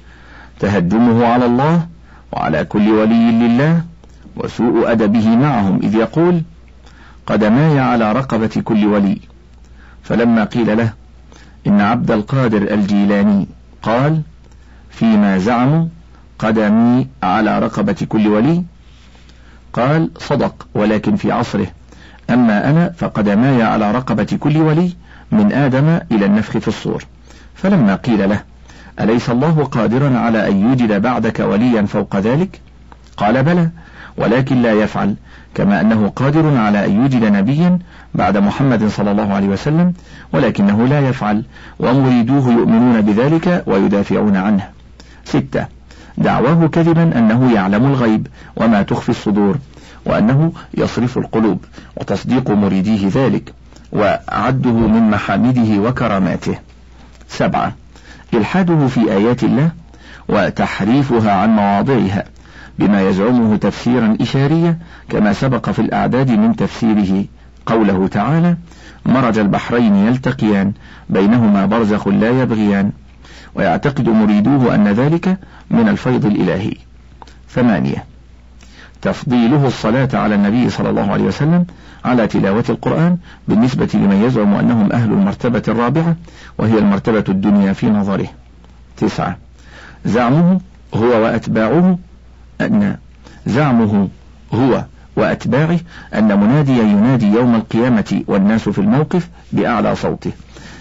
تهدمه على الله وعلى كل ولي لله، وسوء أدبه معهم، إذ يقول قدماي على رقبة كل ولي، فلما قيل له إن عبد القادر الجيلاني قال فيما زعموا قدمي على رقبة كل ولي، قال صدق، ولكن في عصره، أما أنا فقدماي على رقبة كل ولي من آدم إلى النفخ في الصور. فلما قيل له أليس الله قادرا على أن يوجد بعدك وليا فوق ذلك؟ قال بلى ولكن لا يفعل، كما أنه قادر على أن يوجد نبيا بعد محمد صلى الله عليه وسلم ولكنه لا يفعل، ومريدوه يؤمنون بذلك ويدافعون عنه. ستة، دعواه كذبا أنه يعلم الغيب وما تخفي الصدور، وأنه يصرف القلوب، وتصديق مريديه ذلك، وعده من محامده وكراماته. سبعة، إلحاده في آيات الله وتحريفها عن مواضعها بما يزعمه تفسيرا إشاريا، كما سبق في الأعداد من تفسيره قوله تعالى مرج البحرين يلتقيان بينهما برزخ لا يبغيان، ويعتقد مريدوه أن ذلك من الفيض الإلهي. ثمانية، تفضيله الصلاة على النبي صلى الله عليه وسلم على تلاوة القرآن بالنسبة لمن يزعم أنهم أهل المرتبة الرابعة، وهي المرتبة الدنيا في نظره. تسعة، زعمه هو وأتباعه أن زعمه هو وأتباعه أن مناديا ينادي يوم القيامة والناس في الموقف بأعلى صوته،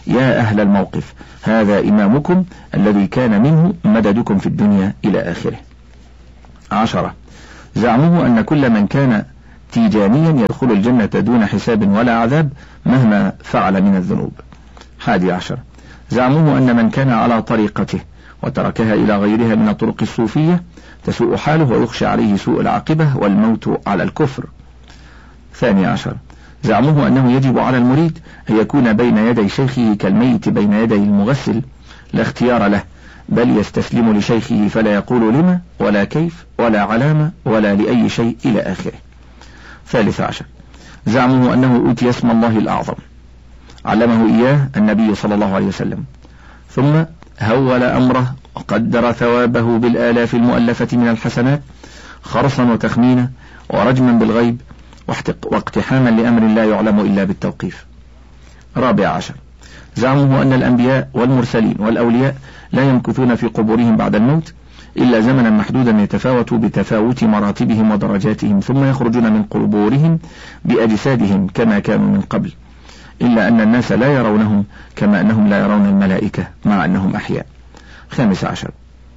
يا أهل الموقف هذا إمامكم الذي كان منه مددكم في الدنيا إلى آخره. عشرة زعمه أن كل من كان تيجانيا يدخل الجنة دون حساب ولا عذاب مهما فعل من الذنوب. حادي عشر زعمه أن من كان على طريقته وتركها إلى غيرها من الطرق الصوفية تسوء حاله ويخشى عليه سوء العاقبة والموت على الكفر. ثاني عشر زعمه أنه يجب على المريد أن يكون بين يدي شيخه كالميت بين يدي المغسل لا اختيار له، بل يستسلم لشيخه فلا يقول لما ولا كيف ولا علامة ولا لأي شيء إلى آخره. ثالث عشر زعمه أنه أوتي اسم الله الأعظم علمه إياه النبي صلى الله عليه وسلم، ثم هول أمره وقدر ثوابه بالآلاف المؤلفة من الحسنات خرصا وتخمينا ورجما بالغيب واقتحاما لأمر لا يعلم إلا بالتوقيف. رابع عشر زعمه أن الأنبياء والمرسلين والأولياء لا يمكثون في قبورهم بعد الموت إلا زمنا محدودا يتفاوت بتفاوت مراتبهم ودرجاتهم، ثم يخرجون من قبورهم بأجسادهم كما كانوا من قبل، إلا أن الناس لا يرونهم كما أنهم لا يرون الملائكة مع أنهم أحياء. خامس عشر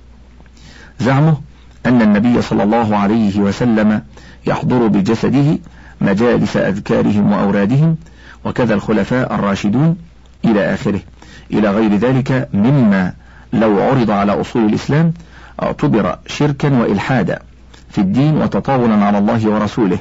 زعمه أن النبي صلى الله عليه وسلم يحضر بجسده مجالس أذكارهم وأورادهم، وكذا الخلفاء الراشدون إلى آخره، إلى غير ذلك مما لو عرض على أصول الإسلام اعتبر شركا وإلحادا في الدين وتطاولا على الله ورسوله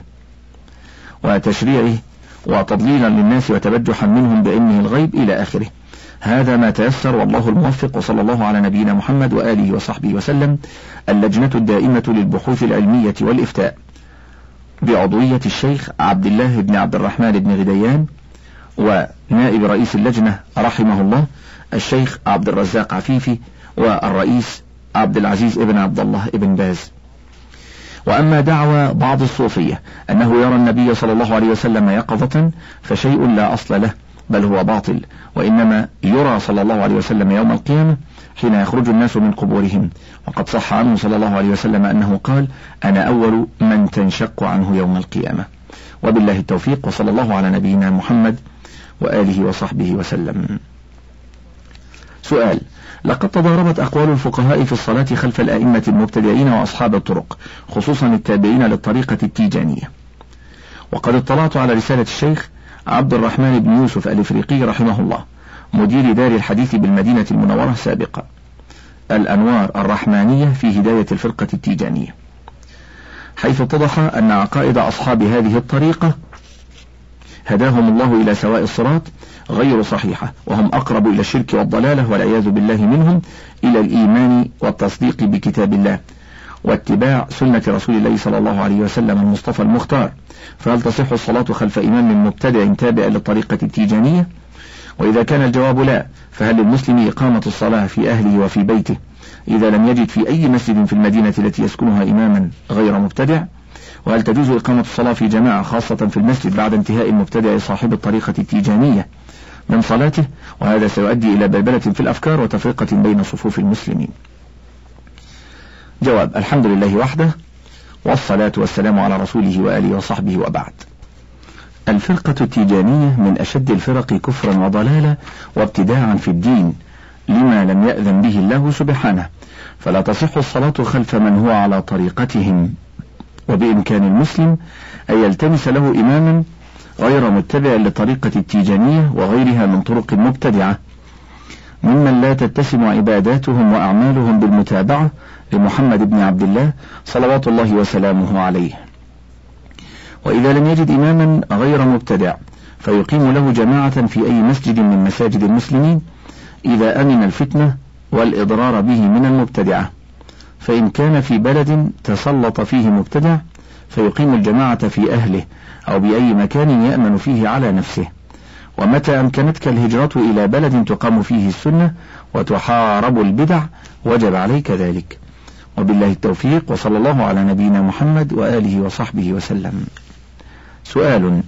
وتشريعه وتضليلا للناس وتبجحا منهم بعلمه الغيب إلى آخره. هذا ما تيسر والله الموفق، وصلى الله على نبينا محمد وآله وصحبه وسلم. اللجنة الدائمة للبحوث العلمية والإفتاء بعضوية الشيخ عبد الله بن عبد الرحمن بن غديان، ونائب رئيس اللجنة رحمه الله الشيخ عبد الرزاق عفيفي، والرئيس عبد العزيز ابن عبد الله ابن باز. وأما دعوى بعض الصوفية أنه يرى النبي صلى الله عليه وسلم يقظة فشيء لا أصل له، بل هو باطل، وإنما يرى صلى الله عليه وسلم يوم القيامة حين يخرج الناس من قبورهم، وقد صح عنه صلى الله عليه وسلم أنه قال: أنا أول من تنشق عنه يوم القيامة. وبالله التوفيق، وصلى الله على نبينا محمد وآله وصحبه وسلم. سؤال: لقد تضاربت أقوال الفقهاء في الصلاة خلف الأئمة المبتدعين وأصحاب الطرق، خصوصا التابعين للطريقة التيجانية، وقد اطلعت على رسالة الشيخ عبد الرحمن بن يوسف الإفريقي رحمه الله مدير دار الحديث بالمدينة المنورة سابقا، الأنوار الرحمانية في هداية الفرقة التيجانية، حيث اتضح أن عقائد أصحاب هذه الطريقة هداهم الله إلى سواء الصراط غير صحيحة، وهم أقرب إلى الشرك والضلالة والعياذ بالله منهم إلى الإيمان والتصديق بكتاب الله واتباع سنة رسول الله صلى الله عليه وسلم المصطفى المختار. فهل تصح الصلاة خلف إمام مبتدع تابع للطريقة التيجانية؟ وإذا كان الجواب لا، فهل للمسلم إقامة الصلاة في أهله وفي بيته إذا لم يجد في أي مسجد في المدينة التي يسكنها إماما غير مبتدع؟ وهل تجوز إقامة الصلاة في جماعة خاصة في المسجد بعد انتهاء المبتدع صاحب الطريقة التيجانية من صلاته؟ وهذا سيؤدي إلى بلبلة في الأفكار وتفرقة بين صفوف المسلمين. جواب: الحمد لله وحده، والصلاة والسلام على رسوله وآله وصحبه، وبعد. الفرقة التيجانية من أشد الفرق كفرا وضلالا وابتداعا في الدين لما لم يأذن به الله سبحانه، فلا تصح الصلاة خلف من هو على طريقتهم، وبإمكان المسلم أن يلتمس له إماما غير متبع لطريقة التيجانية وغيرها من طرق مبتدعة ممن لا تتسم عباداتهم وأعمالهم بالمتابعة لمحمد بن عبد الله صلوات الله وسلامه عليه. وإذا لم يجد إماما غير مبتدع فيقيم له جماعة في أي مسجد من مساجد المسلمين إذا أمن الفتنة والإضرار به من المبتدعة، فإن كان في بلد تسلط فيه مبتدع فيقيم الجماعة في أهله أو بأي مكان يأمن فيه على نفسه. ومتى أمكنتك الهجرة إلى بلد تقام فيه السنة وتحارب البدع وجب عليك ذلك. وبالله التوفيق، وصلى الله على نبينا محمد وآله وصحبه وسلم. سؤال: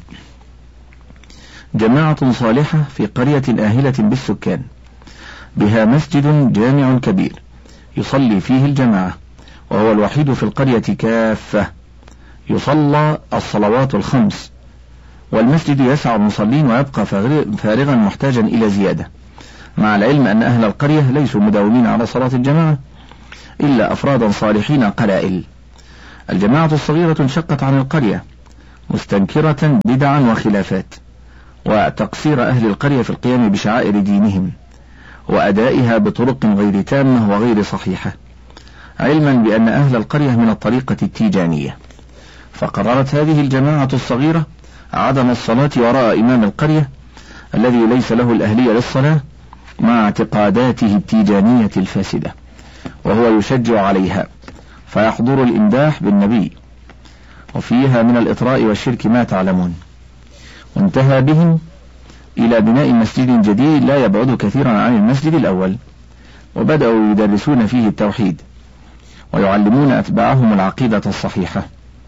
جماعة صالحة في قرية آهلة بالسكان بها مسجد جامع كبير يصلي فيه الجماعة، وهو الوحيد في القرية كافة يصلى الصلوات الخمس، والمسجد يسع المصلين ويبقى فارغا محتاجا إلى زيادة، مع العلم أن أهل القرية ليسوا مداومين على صلاة الجماعة إلا أفرادا صالحين قلائل. الجماعة الصغيرة انشقت عن القرية مستنكرة بدعا وخلافات، وتقصير أهل القرية في القيام بشعائر دينهم وأدائها بطرق غير تامة وغير صحيحة، علما بأن أهل القرية من الطريقة التيجانية. فقررت هذه الجماعة الصغيرة عدم الصلاة وراء إمام القرية الذي ليس له الأهلية للصلاة مع اعتقاداته التيجانية الفاسدة، وهو يشجع عليها فيحضر الإمداح بالنبي، وفيها من الإطراء والشرك ما تعلمون. وانتهى بهم إلى بناء مسجد جديد لا يبعد كثيرا عن المسجد الأول، وبدأوا يدرسون فيه التوحيد ويعلمون أتباعهم العقيدة الصحيحة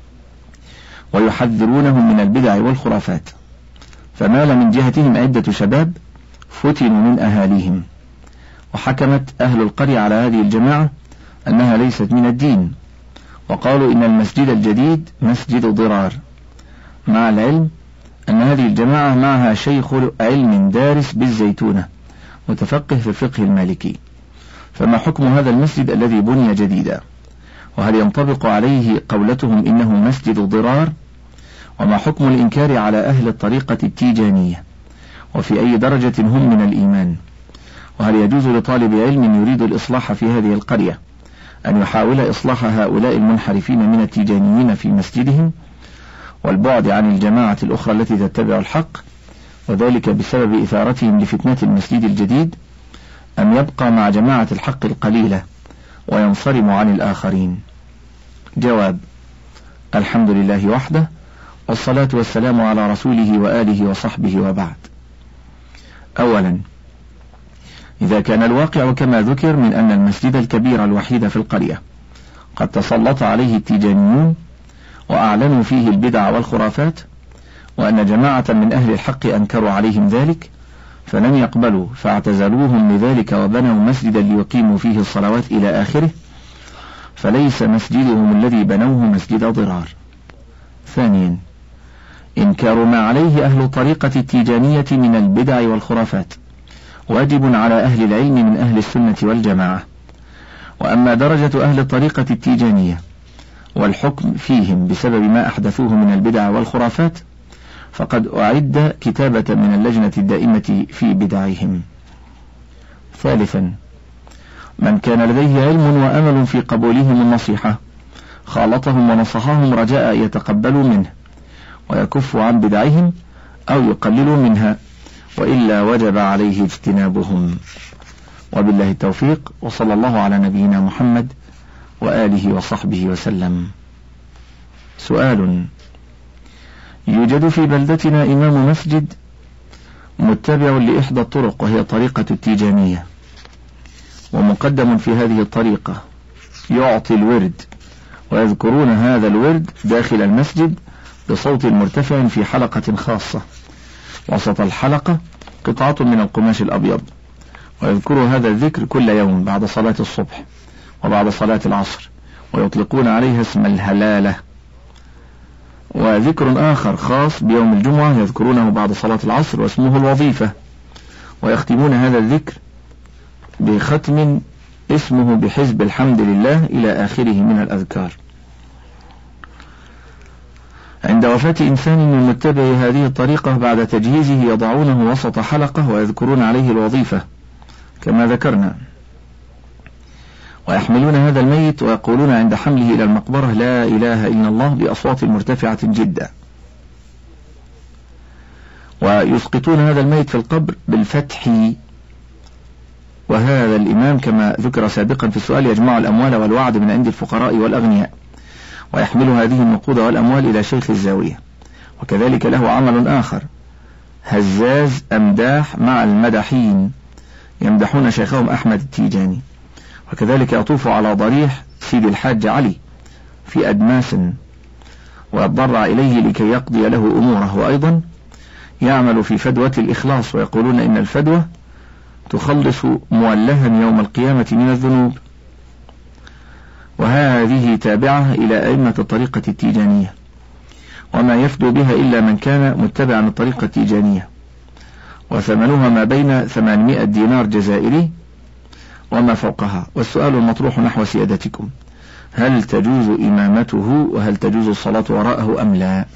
ويحذرونهم من البدع والخرافات. فمال من جهتهم عدة شباب فتنوا من أهاليهم، وحكمت أهل القرية على هذه الجماعة أنها ليست من الدين، وقالوا إن المسجد الجديد مسجد ضرار، مع العلم أن هذه الجماعة معها شيخ علم دارس بالزيتونة متفقه في الفقه المالكي، فما حكم هذا المسجد الذي بني جديدا؟ وهل ينطبق عليه قولتهم إنه مسجد ضرار؟ وما حكم الإنكار على أهل الطريقة التيجانية؟ وفي أي درجة هم من الإيمان؟ وهل يجوز لطالب علم يريد الإصلاح في هذه القرية أن يحاول إصلاح هؤلاء المنحرفين من التيجانيين في مسجدهم والبعد عن الجماعة الأخرى التي تتبع الحق، وذلك بسبب إثارتهم لفتنة المسجد الجديد، أم يبقى مع جماعة الحق القليلة وينصرم عن الآخرين؟ جواب: الحمد لله وحده، والصلاة والسلام على رسوله وآله وصحبه، وبعد. أولا، إذا كان الواقع كما ذكر من أن المسجد الكبير الوحيد في القرية قد تسلط عليه التيجانيون وأعلنوا فيه البدع والخرافات، وأن جماعة من أهل الحق أنكروا عليهم ذلك فلم يقبلوا فاعتزلوهم لذلك وبنوا مسجدا ليقيموا فيه الصلوات إلى آخره، فليس مسجدهم الذي بنوه مسجد ضرار. ثانيا، إنكار ما عليه أهل طريقة التيجانية من البدع والخرافات واجب على أهل العلم من أهل السنة والجماعة. وأما درجة أهل الطريقة التيجانية والحكم فيهم بسبب ما أحدثوه من البدع والخرافات فقد أعد كتابة من اللجنة الدائمة في بدعهم. ثالثا، من كان لديه علم وأمل في قبولهم النصيحة خالطهم ونصحهم رجاء يتقبلوا منه ويكف عن بدعهم أو يقللوا منها، وإلا وجب عليه اجتنابهم. وبالله التوفيق، وصلى الله على نبينا محمد وآله وصحبه وسلم. سؤال: يوجد في بلدتنا إمام مسجد متبع لإحدى الطرق وهي طريقة التيجانية، ومقدم في هذه الطريقة يعطي الورد، ويذكرون هذا الورد داخل المسجد بصوت مرتفع في حلقة خاصة، وسط الحلقة قطعة من القماش الأبيض، ويذكر هذا الذكر كل يوم بعد صلاة الصبح وبعد صلاة العصر، ويطلقون عليها اسم الهلالة. وذكر آخر خاص بيوم الجمعة يذكرونه بعد صلاة العصر واسمه الوظيفة، ويختمون هذا الذكر بختم اسمه بحزب الحمد لله إلى آخره من الأذكار. عند وفاة إنسان من متبع هذه الطريقة بعد تجهيزه يضعونه وسط حلقة ويذكرون عليه الوظيفة كما ذكرنا، ويحملون هذا الميت ويقولون عند حمله إلى المقبرة لا إله إلا الله بأصوات مرتفعة جدا، ويسقطون هذا الميت في القبر بالفتح. وهذا الإمام كما ذكر سابقا في السؤال يجمع الأموال والوعد من عند الفقراء والأغنياء، ويحمل هذه النقود والأموال إلى شيخ الزاوية. وكذلك له عمل آخر، هزاز أمداح مع المدحين يمدحون شيخهم أحمد التيجاني، وكذلك يطوف على ضريح سيد الحاج علي في أدماس ويضرع إليه لكي يقضي له أموره، وأيضا يعمل في فدوة الإخلاص، ويقولون إن الفدوة تخلص مولها يوم القيامة من الذنوب. وهذه تابعة إلى أئمة الطريقة التيجانية، وما يفدو بها إلا من كان متبعا الطريقة التيجانية، وثمنها ما بين ثمانمائة دينار جزائري وما فوقها. والسؤال المطروح نحو سيادتكم: هل تجوز إمامته وهل تجوز الصلاة وراءه أم لا؟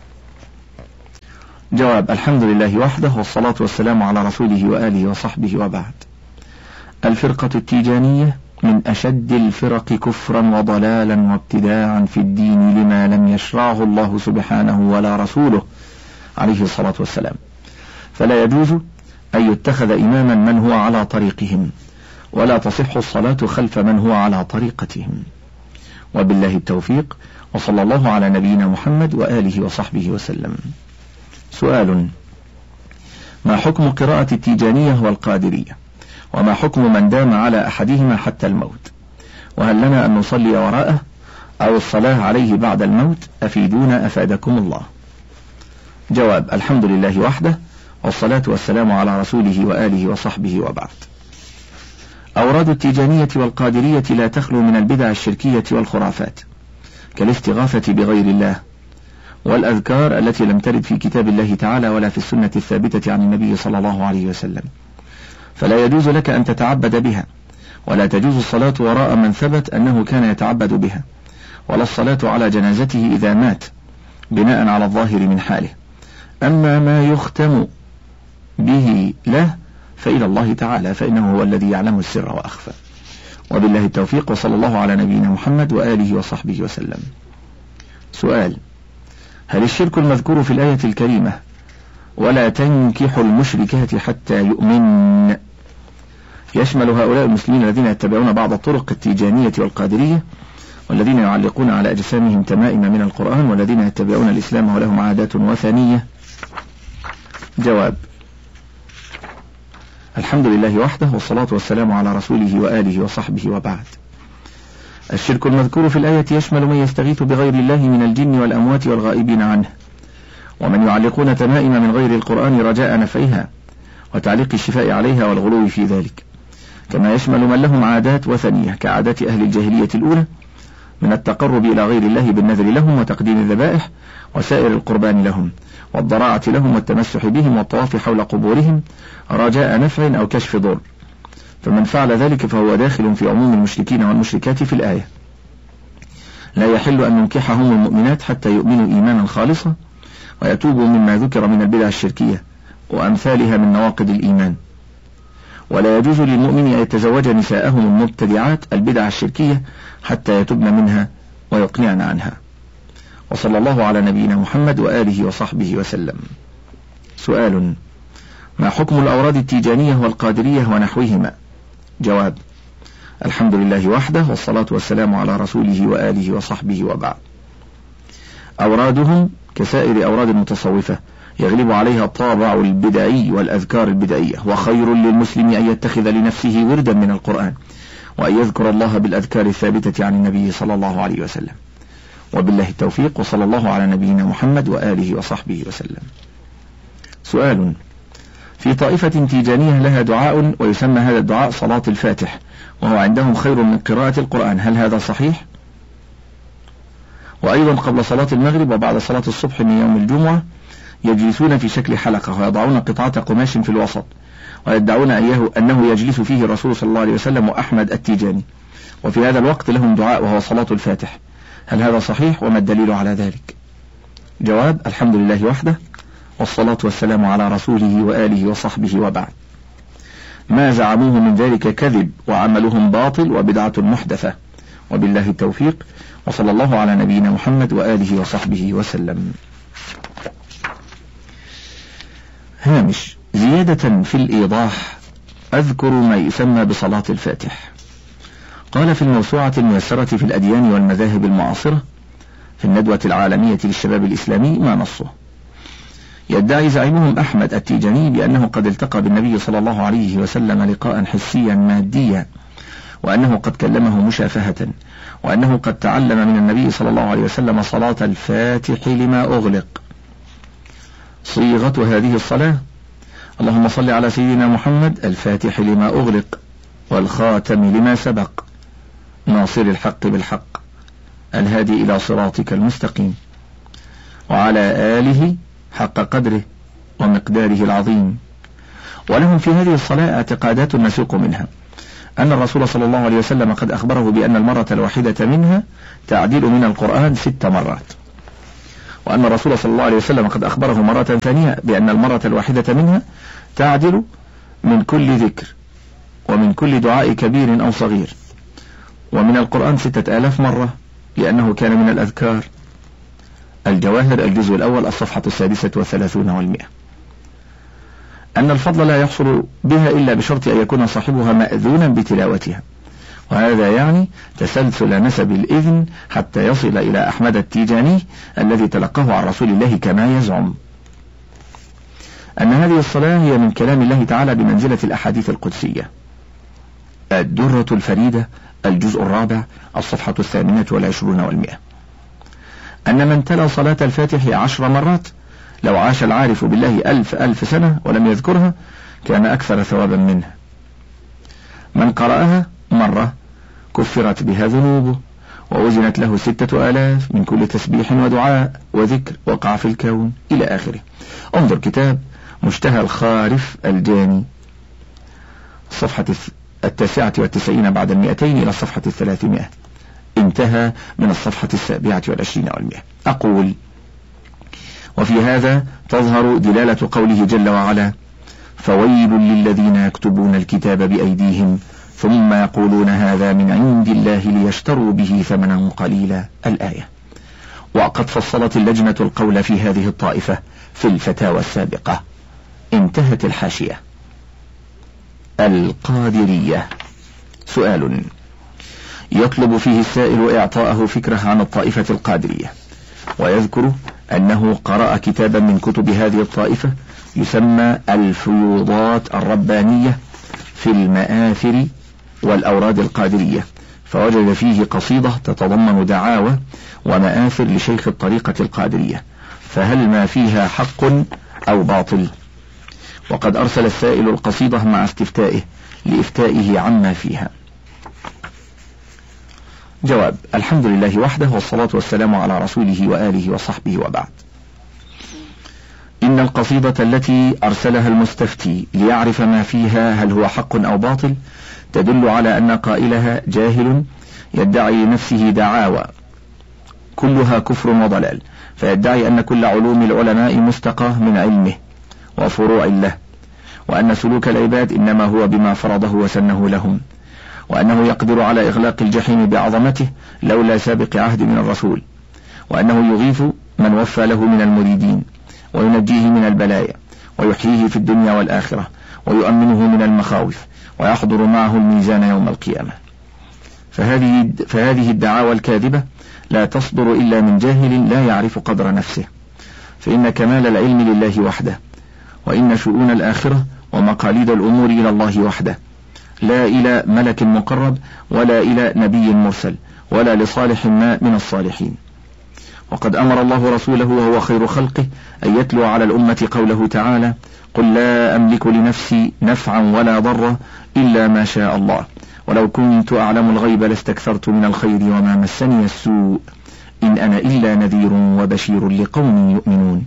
جواب: الحمد لله وحده، والصلاة والسلام على رسوله وآله وصحبه، وبعد. الفرقة التيجانية من أشد الفرق كفرا وضلالا وابتداعا في الدين لما لم يشرعه الله سبحانه ولا رسوله عليه الصلاة والسلام، فلا يجوز أن يتخذ إماما من هو على طريقهم، ولا تصح الصلاة خلف من هو على طريقتهم. وبالله التوفيق، وصلى الله على نبينا محمد وآله وصحبه وسلم. سؤال: ما حكم قراءة التيجانية والقادرية؟ وما حكم من دام على أحدهما حتى الموت؟ وهل لنا أن نصلي وراءه أو الصلاة عليه بعد الموت؟ أفيدونا أفادكم الله. جواب: الحمد لله وحده، والصلاة والسلام على رسوله وآله وصحبه، وبعد. أوراد التيجانية والقادرية لا تخلو من البدع الشركية والخرافات، كالاستغاثة بغير الله، والأذكار التي لم ترد في كتاب الله تعالى ولا في السنة الثابتة عن النبي صلى الله عليه وسلم، فلا يجوز لك أن تتعبد بها، ولا تجوز الصلاة وراء من ثبت أنه كان يتعبد بها، ولا الصلاة على جنازته إذا مات بناء على الظاهر من حاله. أما ما يختم به له فإلى الله تعالى، فإنه هو الذي يعلم السر وأخفى. وبالله التوفيق، وصلى الله على نبينا محمد وآله وصحبه وسلم. سؤال: هل الشرك المذكور في الآية الكريمة ولا تنكحوا المشركات حتى يؤمن يشمل هؤلاء المسلمين الذين يتبعون بعض الطرق التيجانية والقادرية، والذين يعلقون على أجسامهم تمائم من القرآن، والذين يتبعون الإسلام ولهم عادات وثنية؟ جواب: الحمد لله وحده، والصلاة والسلام على رسوله وآله وصحبه، وبعد. الشرك المذكور في الآية يشمل من يستغيث بغير الله من الجن والأموات والغائبين عنه، ومن يعلقون تمائم من غير القرآن رجاء نفعها وتعليق الشفاء عليها والغلو في ذلك، كما يشمل من لهم عادات وثنية كعادات أهل الجاهلية الأولى من التقرب إلى غير الله بالنذر لهم وتقديم الذبائح وسائر القربان لهم والضراعة لهم والتمسح بهم والطواف حول قبورهم رجاء نفع أو كشف ضر، فمن فعل ذلك فهو داخل في عموم المشركين والمشركات في الآية. لا يحل أن ننكحهم المؤمنات حتى يؤمنوا إيمانا خالصا ويتوبوا مما ذكر من البدع الشركية وأمثالها من نواقض الإيمان، ولا يجوز للمؤمن أن يتزوج نساءهم المبتدعات البدع الشركية حتى يتوبن منها ويقنعن عنها. وصلى الله على نبينا محمد وآله وصحبه وسلم. سؤال: ما حكم الأوراد التيجانية والقادرية ونحوهما؟ جواب: الحمد لله وحده، والصلاة والسلام على رسوله وآله وصحبه، وبعد. أورادهم كسائر أوراد المتصوفة يغلب عليها الطابع البدعي والأذكار البدعية، وخير للمسلم أن يتخذ لنفسه وردا من القرآن وأن يذكر الله بالأذكار الثابتة عن النبي صلى الله عليه وسلم. وبالله التوفيق، وصلى الله على نبينا محمد وآله وصحبه وسلم. سؤال: في طائفة تيجانية لها دعاء ويسمى هذا الدعاء صلاة الفاتح، وهو عندهم خير من قراءة القرآن، هل هذا صحيح؟ وأيضا قبل صلاة المغرب وبعد صلاة الصبح من يوم الجمعة يجلسون في شكل حلقة ويضعون قطعة قماش في الوسط، ويدعون أنه يجلس فيه الرسول صلى الله عليه وسلم وأحمد التيجاني، وفي هذا الوقت لهم دعاء وهو صلاة الفاتح، هل هذا صحيح وما الدليل على ذلك؟ جواب: الحمد لله وحده، والصلاة والسلام على رسوله وآله وصحبه، وبعد. ما زعموه من ذلك كذب وعملهم باطل وبدعة محدثة، وبالله التوفيق، وصلى الله على نبينا محمد وآله وصحبه وسلم. هامش: زيادة في الإيضاح أذكر ما يسمى بصلاة الفاتح. قال في الموسوعة الميسرة في الأديان والمذاهب المعاصرة في الندوة العالمية للشباب الإسلامي ما نصه: يدعي زعيمهم أحمد التيجاني بأنه قد التقى بالنبي صلى الله عليه وسلم لقاء حسيا ماديا، وأنه قد كلمه مشافهة، وأنه قد تعلم من النبي صلى الله عليه وسلم صلاة الفاتح لما أغلق. صيغة هذه الصلاة: اللهم صل على سيدنا محمد الفاتح لما أغلق والخاتم لما سبق ناصر الحق بالحق الهادي إلى صراطك المستقيم وعلى آله حق قدره ومقداره العظيم ولهم في هذه الصلاة اعتقادات نسوق منها: أن الرسول صلى الله عليه وسلم قد أخبره بأن المرة الواحدة منها تعديل من القرآن ست مرات، وأن الرسول صلى الله عليه وسلم قد أخبره مرة ثانية بأن المرة الواحدة منها تعدل من كل ذكر ومن كل دعاء كبير أو صغير، ومن القرآن ستة آلاف مرة لأنه كان من الأذكار. الجواهر الجزء الأول الصفحة السادسة والثلاثون والمئة. أن الفضل لا يحصل بها إلا بشرط أن يكون صاحبها مأذونا بتلاوتها، وهذا يعني تسلسل نسب الإذن حتى يصل إلى أحمد التيجاني الذي تلقاه عن رسول الله كما يزعم. أن هذه الصلاة هي من كلام الله تعالى بمنزلة الأحاديث القدسية. الدرة الفريدة الجزء الرابع الصفحة الثامنة والعشرون والمئة. أن من تلا صلاة الفاتح عشر مرات لو عاش العارف بالله ألف ألف سنة ولم يذكرها كان أكثر ثوابا منه. من قرأها مرة كفرت بها ذنوبه ووزنت له ستة آلاف من كل تسبيح ودعاء وذكر وقع في الكون إلى آخره. انظر كتاب مشتهى الخارف الجاني الصفحة التاسعة والتسعين بعد المئتين إلى الصفحة الثلاثمائة، انتهى من الصفحة السابعة والعشرين والمئة. أقول: وفي هذا تظهر دلالة قوله جل وعلا: فويل للذين يكتبون الكتاب بأيديهم ثم يقولون هذا من عند الله ليشتروا به ثمنا قليلا. الآية. وقد فصلت اللجنة القول في هذه الطائفة في الفتاوى السابقة. انتهت الحاشية. القادرية. سؤال يطلب فيه السائل إعطاءه فكرة عن الطائفة القادرية، ويذكر أنه قرأ كتابا من كتب هذه الطائفة يسمى الفيوضات الربانية في المآثر والأوراد القادرية، فوجد فيه قصيدة تتضمن دعاوى ومآثر لشيخ الطريقة القادرية، فهل ما فيها حق أو باطل؟ وقد أرسل السائل القصيدة مع استفتائه لإفتائه عما فيها. جواب: الحمد لله وحده والصلاة والسلام على رسوله وآله وصحبه وبعد. إن القصيدة التي أرسلها المستفتي ليعرف ما فيها هل هو حق أو باطل تدل على أن قائلها جاهل يدعي لنفسه دعاوى كلها كفر وضلال، فيدعي أن كل علوم العلماء مستقى من علمه وفروع له، وأن سلوك العباد إنما هو بما فرضه وسنه لهم، وأنه يقدر على إغلاق الجحيم بعظمته لولا سابق عهد من الرسول، وأنه يغيث من وفى له من المريدين وينجيه من البلايا ويحييه في الدنيا والآخرة ويؤمنه من المخاوف ويحضر معه الميزان يوم القيامة. فهذه, فهذه الدعاوى الكاذبة لا تصدر إلا من جاهل لا يعرف قدر نفسه، فإن كمال العلم لله وحده، وإن شؤون الآخرة ومقاليد الأمور إلى الله وحده، لا إلى ملك مقرب ولا إلى نبي مرسل ولا لصالح ما من الصالحين. وقد أمر الله رسوله وهو خير خلقه أن يتلو على الأمة قوله تعالى: قل لا أملك لنفسي نفعا ولا ضرا إلا ما شاء الله ولو كنت أعلم الغيب لاستكثرت من الخير وما مسني السوء إن أنا إلا نذير وبشير لقوم يؤمنون.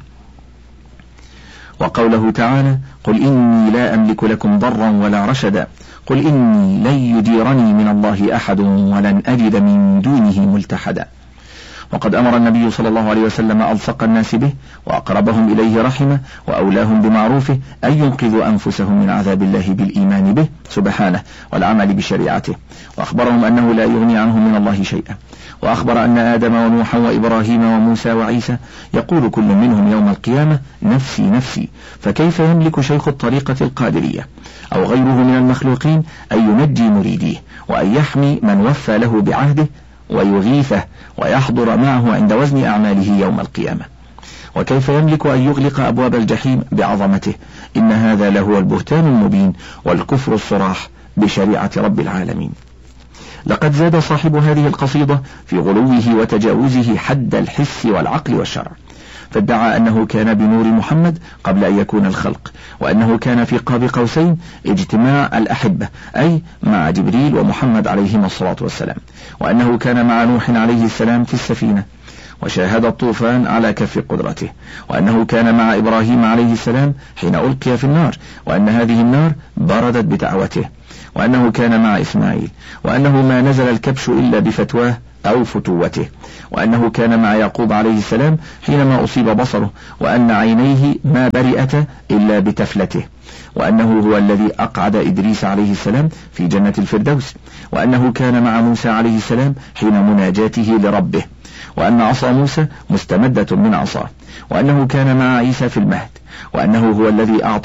وقوله تعالى: قل إني لا أملك لكم ضرا ولا رشدا قل إني لن يجيرني من الله أحد ولن أجد من دونه ملتحدا. وقد أمر النبي صلى الله عليه وسلم ألصق الناس به وأقربهم إليه رحمه وأولاهم بمعروفه أن ينقذوا أنفسهم من عذاب الله بالإيمان به سبحانه والعمل بشريعته، وأخبرهم أنه لا يغني عنهم من الله شيئا، وأخبر أن آدم ونوحا وإبراهيم وموسى وعيسى يقول كل منهم يوم القيامة نفسي نفسي، فكيف يملك شيخ الطريقة القادرية أو غيره من المخلوقين أن ينجي مريديه وأن يحمي من وفى له بعهده ويغيثه ويحضر معه عند وزن أعماله يوم القيامة؟ وكيف يملك أن يغلق أبواب الجحيم بعظمته؟ إن هذا لهو البهتان المبين والكفر الصراح بشريعة رب العالمين. لقد زاد صاحب هذه القصيدة في غلوه وتجاوزه حد الحس والعقل والشرع، فادعى أنه كان بنور محمد قبل أن يكون الخلق، وأنه كان في قاب قوسين اجتماع الأحبة أي مع جبريل ومحمد عليهما الصلاة والسلام، وأنه كان مع نوح عليه السلام في السفينة، وشاهد الطوفان على كف قدرته، وأنه كان مع إبراهيم عليه السلام حين ألقي في النار، وأن هذه النار بردت بدعوته، وأنه كان مع إسماعيل، وأنه ما نزل الكبش إلا بفتواه أو فتوته، وأنه كان مع يعقوب عليه السلام حينما أصيب بصره، وأن عينيه ما برئت إلا بتفلته، وأنه هو الذي أقعد إدريس عليه السلام في جنة الفردوس، وأنه كان مع موسى عليه السلام حين مناجاته لربه، وأن عصا موسى مستمدة من عصاه، وأنه كان مع عيسى في المهد، وأنه هو الذي أعطى